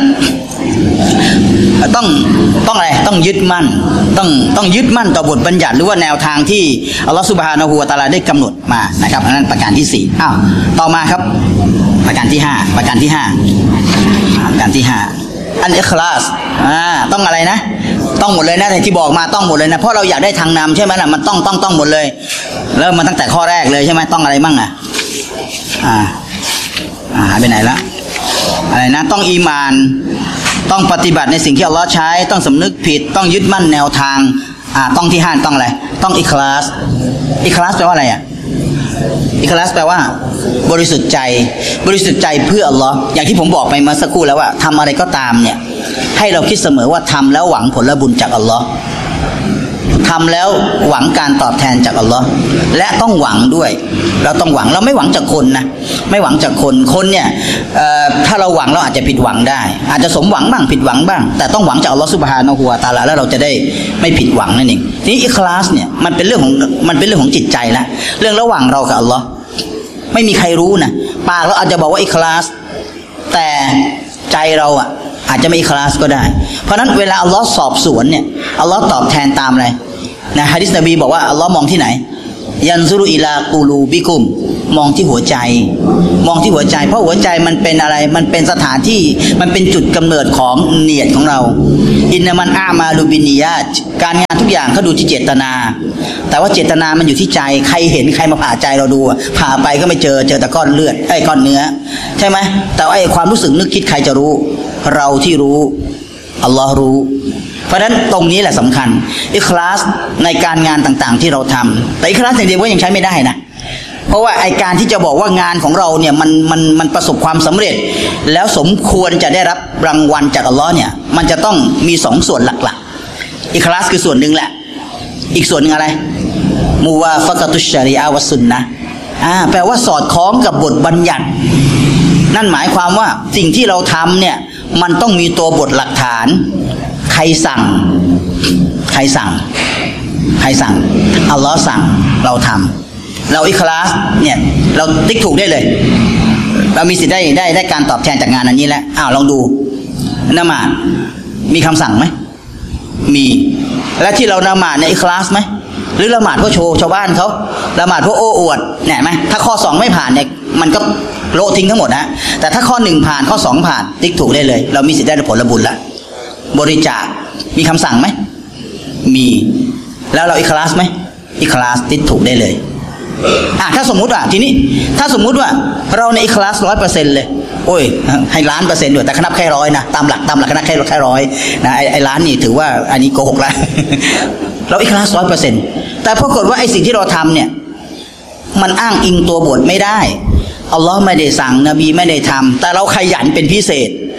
ต้องต้องอะไรต้องยึดมั่นต้องต้องยึดมั่นต่อบทบัญญัติหรือว่าแนวทางที่อัลลอฮฺซุบฮานะฮูวะตะอาลาได้กำหนดมานะครับอันนั้นประการที่สี่อ้าวต่อมาครับประการที่ห้าประการที่ห้าประการที่ห้าอันอิคลาสอ่าต้องอะไรนะต้องหมดเลยนะที่บอกมาต้องหมดเลยนะเพราะเราอยากได้ทางนำใช่ไหมล่ะมันต้องต้องต้องหมดเลยเริ่มมาตั้งแต่ข้อแรกเลยใช่ไหมต้องอะไรมั่งอ่ะอ่าอ่าหายไปไหนละอะไรนะต้องอีมานต้องปฏิบัติในสิ่งที่อัลลอฮ์ใช้ต้องสำนึกผิดต้องยึดมั่นแนวทางอ่าต้องที่ห้าต้องอะไรต้องอิคลาสอิคลาสแปลว่าอะไรอ่ะอิคลาสแปลว่าบริสุทธิ์ใจบริสุทธิ์ใจเพื่ออัลลอฮ์อย่างที่ผมบอกไปเมื่อสักครู่แล้วว่าทำอะไรก็ตามเนี่ยให้เราคิดเสมอว่าทำแล้วหวังผลบุญจากอัลลอฮ์ทำแล้วหวังการตอบแทนจากอัลลอฮ์และต้องหวังด้วยเราต้องหวังเราไม่หวังจากคนนะไม่หวังจากคนคนเนี่ยถ้าเราหวังเราอาจจะผิดหวังได้อาจจะสมหวังบ้างผิดหวังบ้างแต่ต้องหวังจากอัลลอฮ์ซุบฮานะฮูวะตะอาลาแล้วเราจะได้ไม่ผิดหวังนั่นเองทีนี้อิคลาสเนี่ยมันเป็นเรื่องของมันเป็นเรื่องของจิตใจละเรื่องระหว่างเรากับอัลลอฮ์ไม่มีใครรู้นะปากเราอาจจะบอกว่าอิคลาสแต่ใจเราอ่ะอาจจะไม่อิคลาสก็ได้เพราะนั้นเวลาอัลลอฮ์สอบสวนเนี่ยอัลลอฮ์ตอบแทนตามอะไรนะฮะดิษนบีบอกว่าอัลลอฮ์มองที่ไหนยันซุรุอิลากูลูบิกุมมองที่หัวใจมองที่หัวใจเพราะหัวใจมันเป็นอะไรมันเป็นสถานที่มันเป็นจุดกำเนิดของเนียดของเราอินนามันอามาลูบินียาตการงานทุกอย่างเขาดูที่เจตนาแต่ว่าเจตนามันอยู่ที่ใจใครเห็นใครมาผ่าใจเราดูผ่าไปก็ไม่เจอเจอแต่ก้อนเลือดไอ้ก้อนเนื้อใช่ไหมแต่ไอ้ความรู้สึกนึกคิดใครจะรู้เราที่รู้อัลลอฮ์รู้เพราะฉะนั้นตรงนี้แหละสำคัญอิคลาสในการงานต่างๆที่เราทำแต่อิคลาสอย่างเดียวก็ยังใช้ไม่ได้นะเพราะว่าไอการที่จะบอกว่างานของเราเนี่ยมันมันมันประสบความสำเร็จแล้วสมควรจะได้รับรางวัลจากอัลลอฮ์เนี่ยมันจะต้องมีสองส่วนหลักๆอิคลาสคือส่วนหนึ่งแหละอีกส่วนหนึ่งอะไรมูวาฟะกะตุชชะรีอะฮ์วัสซุนนะห์อ่าแปลว่าสอดคล้องกับบทบัญญัตินั่นหมายความว่าสิ่งที่เราทำเนี่ยมันต้องมีตัวบทหลักฐานใครสั่งใครสั่งใครสั่งอัลลอฮ์สั่งเราทำเราอิคลาสเนี่ยเราติ๊กถูกได้เลยเรามีสิทธิ์ได้ได้ได้การตอบแทนจากงานอันนี้แล้วอ้าวลองดูละหมาดมีคำสั่งไหมมีและที่เราละหมาดในอิคลาสไหมหรือละหมาดเพื่อโชว์ชาวบ้านเขาละหมาดเพื่อโอ้อวดเนี่ยไหมถ้าข้อสองไม่ผ่านเนี่ยมันก็โละทิ้งทั้งหมดนะแต่ถ้าข้อหนึ่งผ่านข้อสองผ่านติ๊กถูกได้เลยเรามีสิทธิ์ได้ผลบุญละบริจาคมีคำสั่งไหมมีแล้วเราอิคลาสไหมอิคลาสติ๊กถูกได้เลยอ่ะถ้าสมมุติว่าทีนี้ถ้าสมมุติว่าเราในอิคลาสร้อยเปอร์เซ็นต์เลยโอ้ยให้ล้านเปอร์เซ็นต์ด้วยแต่คนับแค่ร้อยนะตามหลักตามหลักคณะแค่แค่ร้อยนะไอ้ไอ้ล้านนี่ถือว่าอันนี้โกหกแล้วเราอิคลาสร้อยเปอร์เซ็นต์แต่ปรากฏว่าไอ้สิ่งที่เราทำเนี่ยมันอ้างอิงตัวบทไม่ได้อัลลอฮ์ไม่ได้สั่งนบีไม่ได้ทำแต่เราขยันเป็นพิเศษ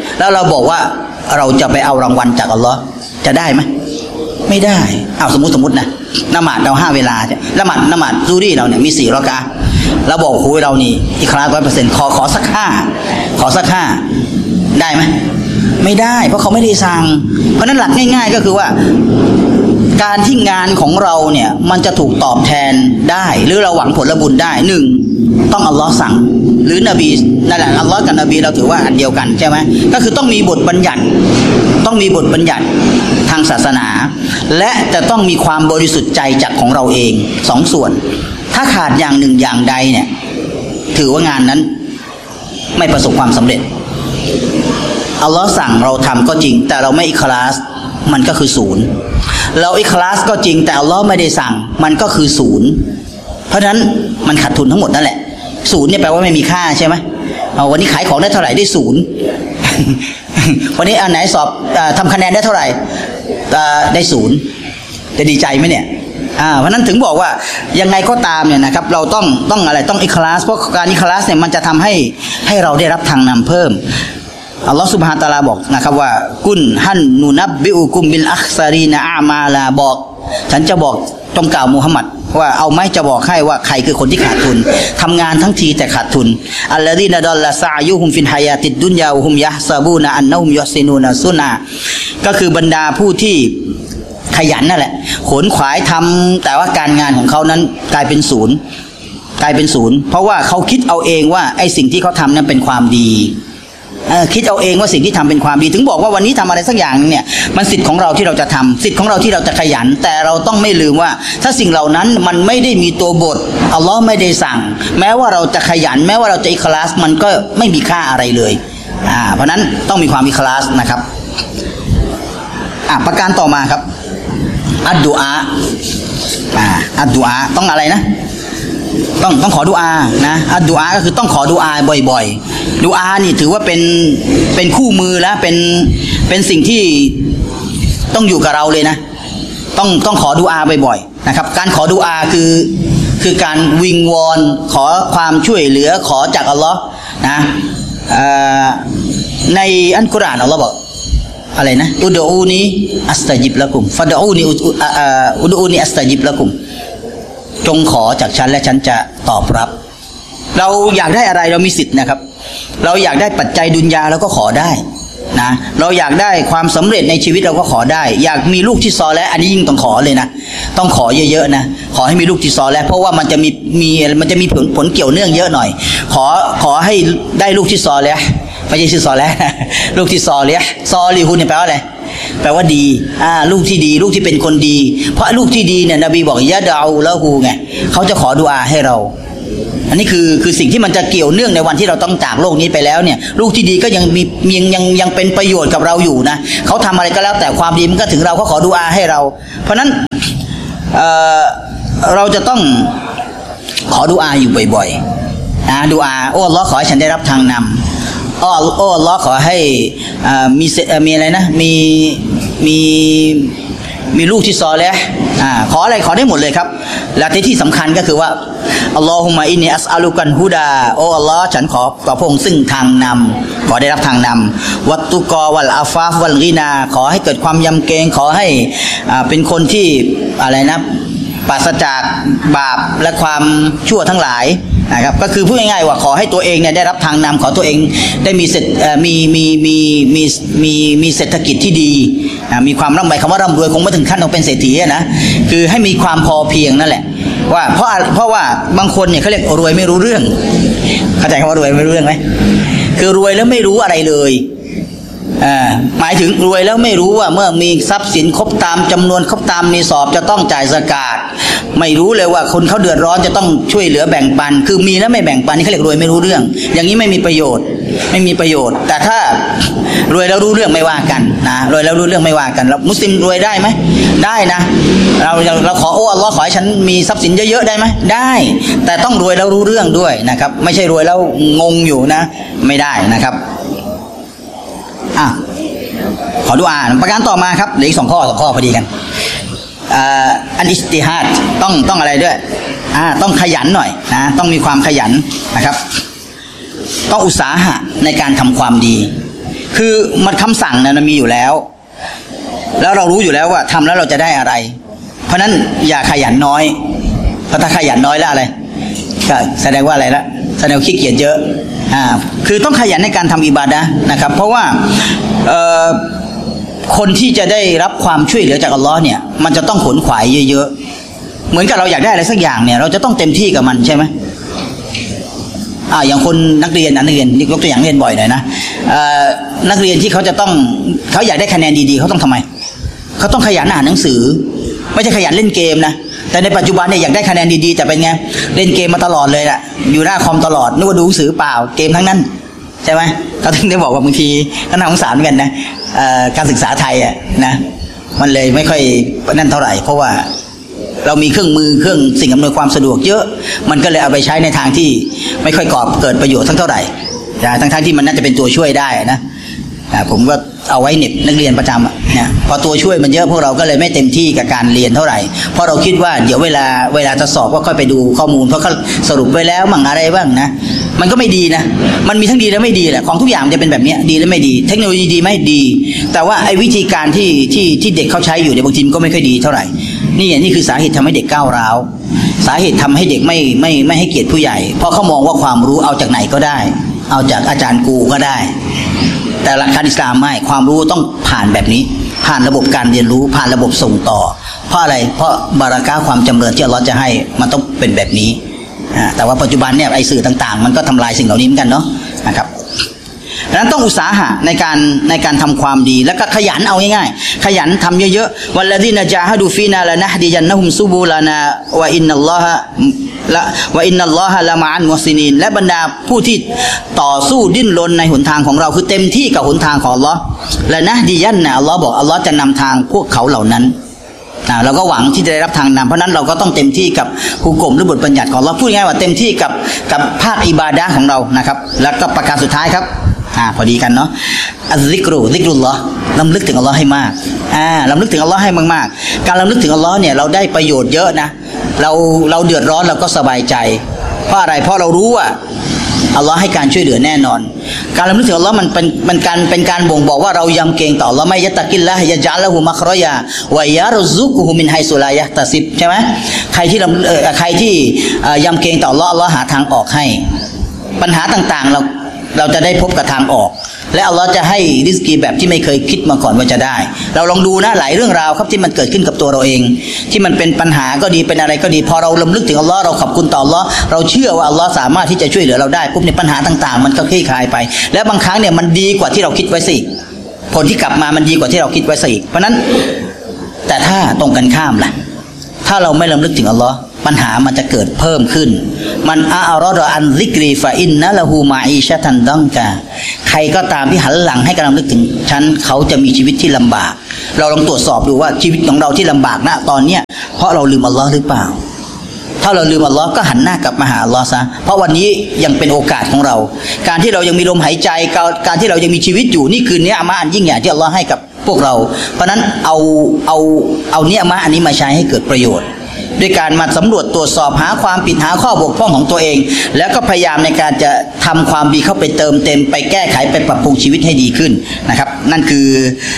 แล้วเราบอกว่าเราจะไปเอารางวัลจากอัลลอฮ์จะได้ไหมไม่ได้เอาสมมติสมมตินะละหมาดเราห้าเวลาเนี่ยละหมาดละหมาดซูรี่เราเนี่ยมีสี่รอกะเราบอกคุยเรานี่อิคลาสร้อยเปอร์เซ็นต์ขอขอสักห้าขอสักห้าได้ไหมไม่ได้เพราะเขาไม่ได้สั่งเพราะนั้นหลักง่ายๆก็คือว่าการที่งานของเราเนี่ยมันจะถูกตอบแทนได้หรือเราหวังผลบุญได้หนึ่งต้องอัลลอฮ์สั่งหรือนบีนั่นแหละอัลลอฮ์กับนบีเราถือว่าอันเดียวกันใช่ไหมก็คือต้องมีบทบัญญัติต้องมีบทบัญญัติทางศาสนาและจะต้องมีความบริสุทธิ์ใจจากของเราเองสองส่วนถ้าขาดอย่างหนึ่งอย่างใดเนี่ยถือว่างานนั้นไม่ประสบความสำเร็จอัลลอฮ์สั่งเราทำก็จริงแต่เราไม่อิคลาสมันก็คือศูนย์เราอิคลาสก็จริงแต่อัลลอฮ์ไม่ได้สั่งมันก็คือศูนย์เพราะฉะนั้นมันขาดทุนทั้งหมดนั่นแหละศูนย์เนี่ยแปลว่าไม่มีค่าใช่ไหมเอาวันนี้ขายของได้เท่าไหร่ได้ศูนย์ วันนี้อันไหนสอบทำคะแนนได้เท่าไหร่ได้ศูนย์จะดีใจไหมเนี่ยอ่าเพราะนั้นถึงบอกว่ายังไงก็ตามเนี่ยนะครับเราต้องต้องอะไรต้องอิคลาสเพราะการอิคลาสเนี่ยมันจะทำให้ให้เราได้รับทางนำเพิ่มอัลลอฮฺซุบฮานะฮูวะตะอาลาบอกนะครับว่ากุนฮันนูนับบิอุกุมบิลอัคซารีนะอามาลาบอกฉันจะบอกจงกล่าวมุฮัมมัดว่าเอาไหมจะบอกให้ว่าใครคือคนที่ขาดทุนทำงานทั้งทีแต่ขาดทุนอัลลอฮีนะดัลละซะยุฮุมฟินฮายาติดดุนยาฮุมยะซาบูนะอันนะฮุมยุซินูนะซุนาก็คือบรรดาผู้ที่ขยันนั่นแหละขนขวายทำแต่ว่าการงานของเขานั้นกลายเป็นศูนย์กลายเป็นศูนย์เพราะว่าเขาคิดเอาเองว่าไอ้สิ่งที่เขาทำนั้นเป็นความดีคิดเอาเองว่าสิ่งที่ทำเป็นความดีถึงบอกว่าวันนี้ทำอะไรสักอย่างเนี่ยมันสิทธิ์ของเราที่เราจะทำสิทธิ์ของเราที่เราจะขยันแต่เราต้องไม่ลืมว่าถ้าสิ่งเหล่านั้นมันไม่ได้มีตัวบทอัลลอฮ์ไม่ได้สั่งแม้ว่าเราจะขยันแม้ว่าเราจะอิคลาสมันก็ไม่มีค่าอะไรเลยอ่าเพราะนั้นต้องมีความอิคลาสนะครับอ่าประการต่อมาครับอัดดุอาอ่าอัดดุอาต้องอะไรนะต้องต้องขอดุอานะอัดดุอาก็คือต้องขอดุอาบ่อยๆดุอานี่ถือว่าเป็นเป็นคู่มือแล้วเป็นเป็นสิ่งที่ต้องอยู่กับเราเลยนะต้องต้องขอดุอาบ่อยๆนะครับการขอดุอาคือคือการวิงวอนขอความช่วยเหลือขอจากอัลลอฮ์นะในอัลกุรอานอัลลอฮ์บอกอะไรนะอุดอูนีอัสตัญิบละกุมฟะดอูนีอุดอูนีอัสตัญิบละกุมจงขอจากฉันและฉันจะตอบรับเราอยากได้อะไรเรามีสิทธิ์นะครับเราอยากได้ปัจจัยดุนยาเราก็ขอได้นะเราอยากได้ความสำเร็จในชีวิตเราก็ขอได้อยากมีลูกที่ซอและอันนี้ยิ่งต้องขอเลยนะต้องขอเยอะๆนะขอให้มีลูกที่ซอและเพราะว่ามันจะมีมีมันจะมีผลผลเกี่ยวเนื่องเยอะหน่อยขอขอให้ได้ลูกที่ซอและไม่ใช่ชื่อซอและลูกที่ซอและซอลีฮุนเนี่ยแปลว่าอะไรแปลว่าดีอ่าลูกที่ดีลูกที่เป็นคนดีเพราะลูกที่ดีเนี่ยนบีบอกยะดาอูละฮูไงเขาจะขอดุอาให้เราอันนี้คือคือสิ่งที่มันจะเกี่ยวเนื่องในวันที่เราต้องจากโลกนี้ไปแล้วเนี่ยลูกที่ดีก็ยังมียังยังยังเป็นประโยชน์กับเราอยู่นะเขาทำอะไรก็แล้วแต่ความดีมันก็ถึงเราเขาขอดุอาให้เราเพราะนั้นเอ่อเราจะต้องขอดุอาอยู่บ่อยๆนะดุอาโอ้อัลเลาะห์ขอให้ฉันได้รับทางนำอ้อโอ้อัลเลาะห์ขอให้มีมีอะไรนะมีมีมีลูกที่ซอเลห์อ่าขออะไรขอได้หมดเลยครับและที่ที่สำคัญก็คือว่าอัลลอฮุมะอินนีอัสอาลุกันฮุดาโอ้อัลลอฮ์ฉันขอต่อพระองค์ซึ่งทางนำขอได้รับทางนำวัตตุกอวัลอาฟาฟวัลกีนาขอให้เกิดความยำเกรงขอให้อ่าเป็นคนที่อะไรนะปราศจากบาปและความชั่วทั้งหลายนะครับก็คือพูดง่ายๆว่าขอให้ตัวเองเนี่ยได้รับทางนำขอตัวเองได้มีเศรษฐมีมีมีมีมีมีเศรษฐกิจที่ดีมีความร่ำรวยคำว่าร่ำรวยคงไม่ถึงขั้นต้องเป็นเศรษฐีนะคือให้มีความพอเพียงนั่นแหละว่าเพราะเพราะว่าบางคนเนี่ยเขาเรียกรวยไม่รู้เรื่องเข้าใจคำว่ารวยไม่รู้เรื่องไหมคือรวยแล้วไม่รู้อะไรเลยอ่าหมายถึงรวยแล้วไม่รู้ว่าเมื่อมีทรัพย์สินครบตามจำนวนครบตามนิสอบจะต้องจ่ายซะกาตไม่รู้เลยว่าคนเขาเดือดร้อนจะต้องช่วยเหลือแบ่งปันคือมีแล้วไม่แบ่งปันนี่เขาเรียกรวยไม่รู้เรื่องอย่างนี้ไม่มีประโยชน์ไม่มีประโยชน์แต่ถ้ารวยแล้วรู้เรื่องไม่ว่ากันนะรวยแล้วรู้เรื่องไม่ว่ากันแล้วมุสลิมรวยได้ไหมได้นะเราเราขอโอ้อัลลอฮ์ขอให้ฉันมีทรัพย์สินเยอะๆได้ไหมได้แต่ต้องรวยแล้วรู้เรื่องด้วยนะครับไม่ใช่รวยแล้วงงอยู่นะไม่ได้นะครับอ่ะขอดุอาประการต่อมาครับเหลืออีกสองข้อสองข้อพอดีกันอันอิสติฮัดต้องต้องอะไรด้วยอ่าต้องขยันหน่อยนะต้องมีความขยันนะครับต้องอุตสาหะในการทำความดีคือมันคำสั่งนะมันมีอยู่แล้วแล้วเรารู้อยู่แล้วว่าทำแล้วเราจะได้อะไรเพราะนั้นอย่าขยันน้อยเพราะถ้าขยันน้อยแล้วอะไรก็แสดงว่าอะไรละแสดงขี้เกียจเยอะอ่าคือต้องขยันในการทำอิบาดะห์นะครับเพราะว่าเอ่อคนที่จะได้รับความช่วยเหลือจากอัลลอฮ์เนี่ยมันจะต้องขนขวายเยอะๆเหมือนกับเราอยากได้อะไรสักอย่างเนี่ยเราจะต้องเต็มที่กับมันใช่ไหมอ่าอย่างคนนักเรียนนักเรียนยกตัวอย่างเรียนบ่อยหน่อยนะนักเรียนที่เขาจะต้องเขาอยากได้คะแนนดีๆเขาต้องทำไมเขาต้องขยันอ่านหนังสือไม่ใช่ขยันเล่นเกมนะแต่ในปัจจุบันเนี่ยอยากได้คะแนนดีๆแต่เป็นไงเล่นเกมมาตลอดเลยแหละอยู่หน้าคอมตลอดนึกว่าดูหนังสือเปล่าเกมทั้งนั้นใช่ไหมเขาถึงได้บอกว่าบางทีก็น่าสงสารเหมือนกันนะการศึกษาไทยอ่ะนะมันเลยไม่ค่อยนั่นเท่าไหร่เพราะว่าเรามีเครื่องมือเครื่องสิ่งอำนวยความสะดวกเยอะมันก็เลยเอาไปใช้ในทางที่ไม่ค่อยก่อเกิดประโยชน์ทั้งเท่าไหร่ทั้งทั้งที่มันน่าจะเป็นตัวช่วยได้นะผมก็เอาไว้เน็บนักเรียนประจำเนี่ยพอตัวช่วยมันเยอะพวกเราก็เลยไม่เต็มที่กับการเรียนเท่าไหร่เพราะเราคิดว่าเดี๋ยวเวลาเวลาจะสอบก็ค่อยไปดูข้อมูลเพราะเขาสรุปไว้แล้วมั่งอะไรบ้างนะมันก็ไม่ดีนะมันมีทั้งดีและไม่ดีแหละของทุกอย่างจะเป็นแบบนี้ดีและไม่ดีเทคโนโลยีดีไม่ดีแต่ว่าไอ้วิธีการที่ที่ที่เด็กเขาใช้อยู่ในบางทีมันก็ไม่ค่อยดีเท่าไหร่นี่นี่คือสาเหตุทำให้เด็กก้าวร้าวสาเหตุทำให้เด็กไม่ไม่ไม่ให้เกียรติผู้ใหญ่เพราะเขามองว่าความรู้เอาจากไหนก็ได้เอาจากอาจารย์กูก็ได้แต่หลักการอิสลามไม่ความรู้ต้องผ่านแบบนี้ผ่านระบบการเรียนรู้ผ่านระบบส่งต่อเพราะอะไรเพราะบารักะห์ความจำเริญที่อัลเลาะห์จะให้มันต้องเป็นแบบนี้แต่ว่าปัจจุบันเนี่ยไอ้สื่อต่างๆมันก็ทำลายสิ่งเหล่านี้เหมือนกันเนาะนะครับดังนั้นต้องอุตสาหะในการในการทำความดีแล้วก็ขยันเอาง่ายๆขยันทำเยอะๆวัลลซีนะจาฮะดูฟีนาละนะฮดิยันนะฮุมซุบูลานาวะอินนัลลอฮะละวะอินนัลลอฮะละมะอัลมุฮซินีนและบรรดาผู้ที่ต่อสู้ดิ้นรนในหนทางของเราคือเต็มที่กับหนทางของอัลเลาะห์ละนะฮดิยันนะอัลเลาะห์บอกอัลเลาะห์จะนำทางพวกเขาเหล่านั้นเราก็หวังที่จะได้รับทางนำเพราะนั้นเราก็ต้องเต็มที่กับฮุกมหรือบทบัญญัติของอัลเลาะห์พูดง่ายว่าเต็มที่กับกับภาคอิบาดะห์ของเรานะครับแล้วก็ประการสุดท้ายครับอ่าพอดีกันเนาะอัซซิกรุซิกรุลลอฮ์รำลึกถึงอัลลอฮ์ให้มากอ่ารำลึกถึงอัลลอฮ์ให้มากๆการรำลึกถึงอัลลอฮ์เนี่ยเราได้ประโยชน์เยอะนะเราเราเดือดร้อนเราก็สบายใจเพราะอะไรเพราะเรารู้ว่าอัลลอฮ์ให้การช่วยเหลือแน่นอนการรำลึกถึงอัลลอฮ์มันเป็นมันการเป็นการบ่งบอกว่าเรายำเกรงต่ออัลลอฮ์ไม่ยัตตะกิลละฮ์ยะญะละฮูมัครอยะวะยารซุกุฮุมินไฮซุลายะตะซิบใช่ไหมใครที่ใครที่ยำเกรงต่ออัลลอฮ์อัลลอฮ์หาทางออกให้ปัญหาต่างๆเราเราจะได้พบกับทางออกและอัลลอฮ์จะให้ริสกีแบบที่ไม่เคยคิดมาก่อนว่าจะได้เราลองดูนะหลายเรื่องราวครับที่มันเกิดขึ้นกับตัวเราเองที่มันเป็นปัญหาก็ดีเป็นอะไรก็ดีพอเรารำลึกถึงอัลลอฮ์เราขอบคุณต่ออัลลอฮ์เราเชื่อว่าอัลลอฮ์สามารถที่จะช่วยเหลือเราได้ปุ๊บในปัญหาต่างๆมันก็คลี่คลายไปและบางครั้งเนี่ยมันดีกว่าที่เราคิดไว้สิผลที่กลับมามันดีกว่าที่เราคิดไว้สิเพราะนั้นแต่ถ้าตรงกันข้ามล่ะถ้าเราไม่รำลึกถึงอัลลอฮ์ปัญหามันจะเกิดเพิ่มขึ้นมันอาอัลรออันซิกรีฟะอินนะละฮูมาอีชะตันดังกาใครก็ตามที่หันหลังให้การรำลึกถึงฉันเขาจะมีชีวิตที่ลำบากเราลองตรวจสอบดูว่าชีวิตของเราที่ลำบากณตอนเนี้ยเพราะเราลืมอัลลอฮ์หรือเปล่าถ้าเราลืมอัลลอฮ์ก็หันหน้ากลับมาหาอัลลอฮ์ซะเพราะวันนี้ยังเป็นโอกาสของเราการที่เรายังมีลมหายใจการที่เรายังมีชีวิตอยู่นี่คือเนี้ยอามาอันยิ่งใหญ่ที่อัลลอฮ์ให้กับพวกเราเพราะนั้นเอาเอาเอาเนี้ยอามาอันนี้มาใช้ให้เกิดประโยชน์ด้วยการมาสำรวจตรวจสอบหาความผิดหาข้อบกพร่องของตัวเองแล้วก็พยายามในการจะทำความดีเข้าไปเติมเต็มไปแก้ไขไปปรับปรุงชีวิตให้ดีขึ้นนะครับนั่นคือ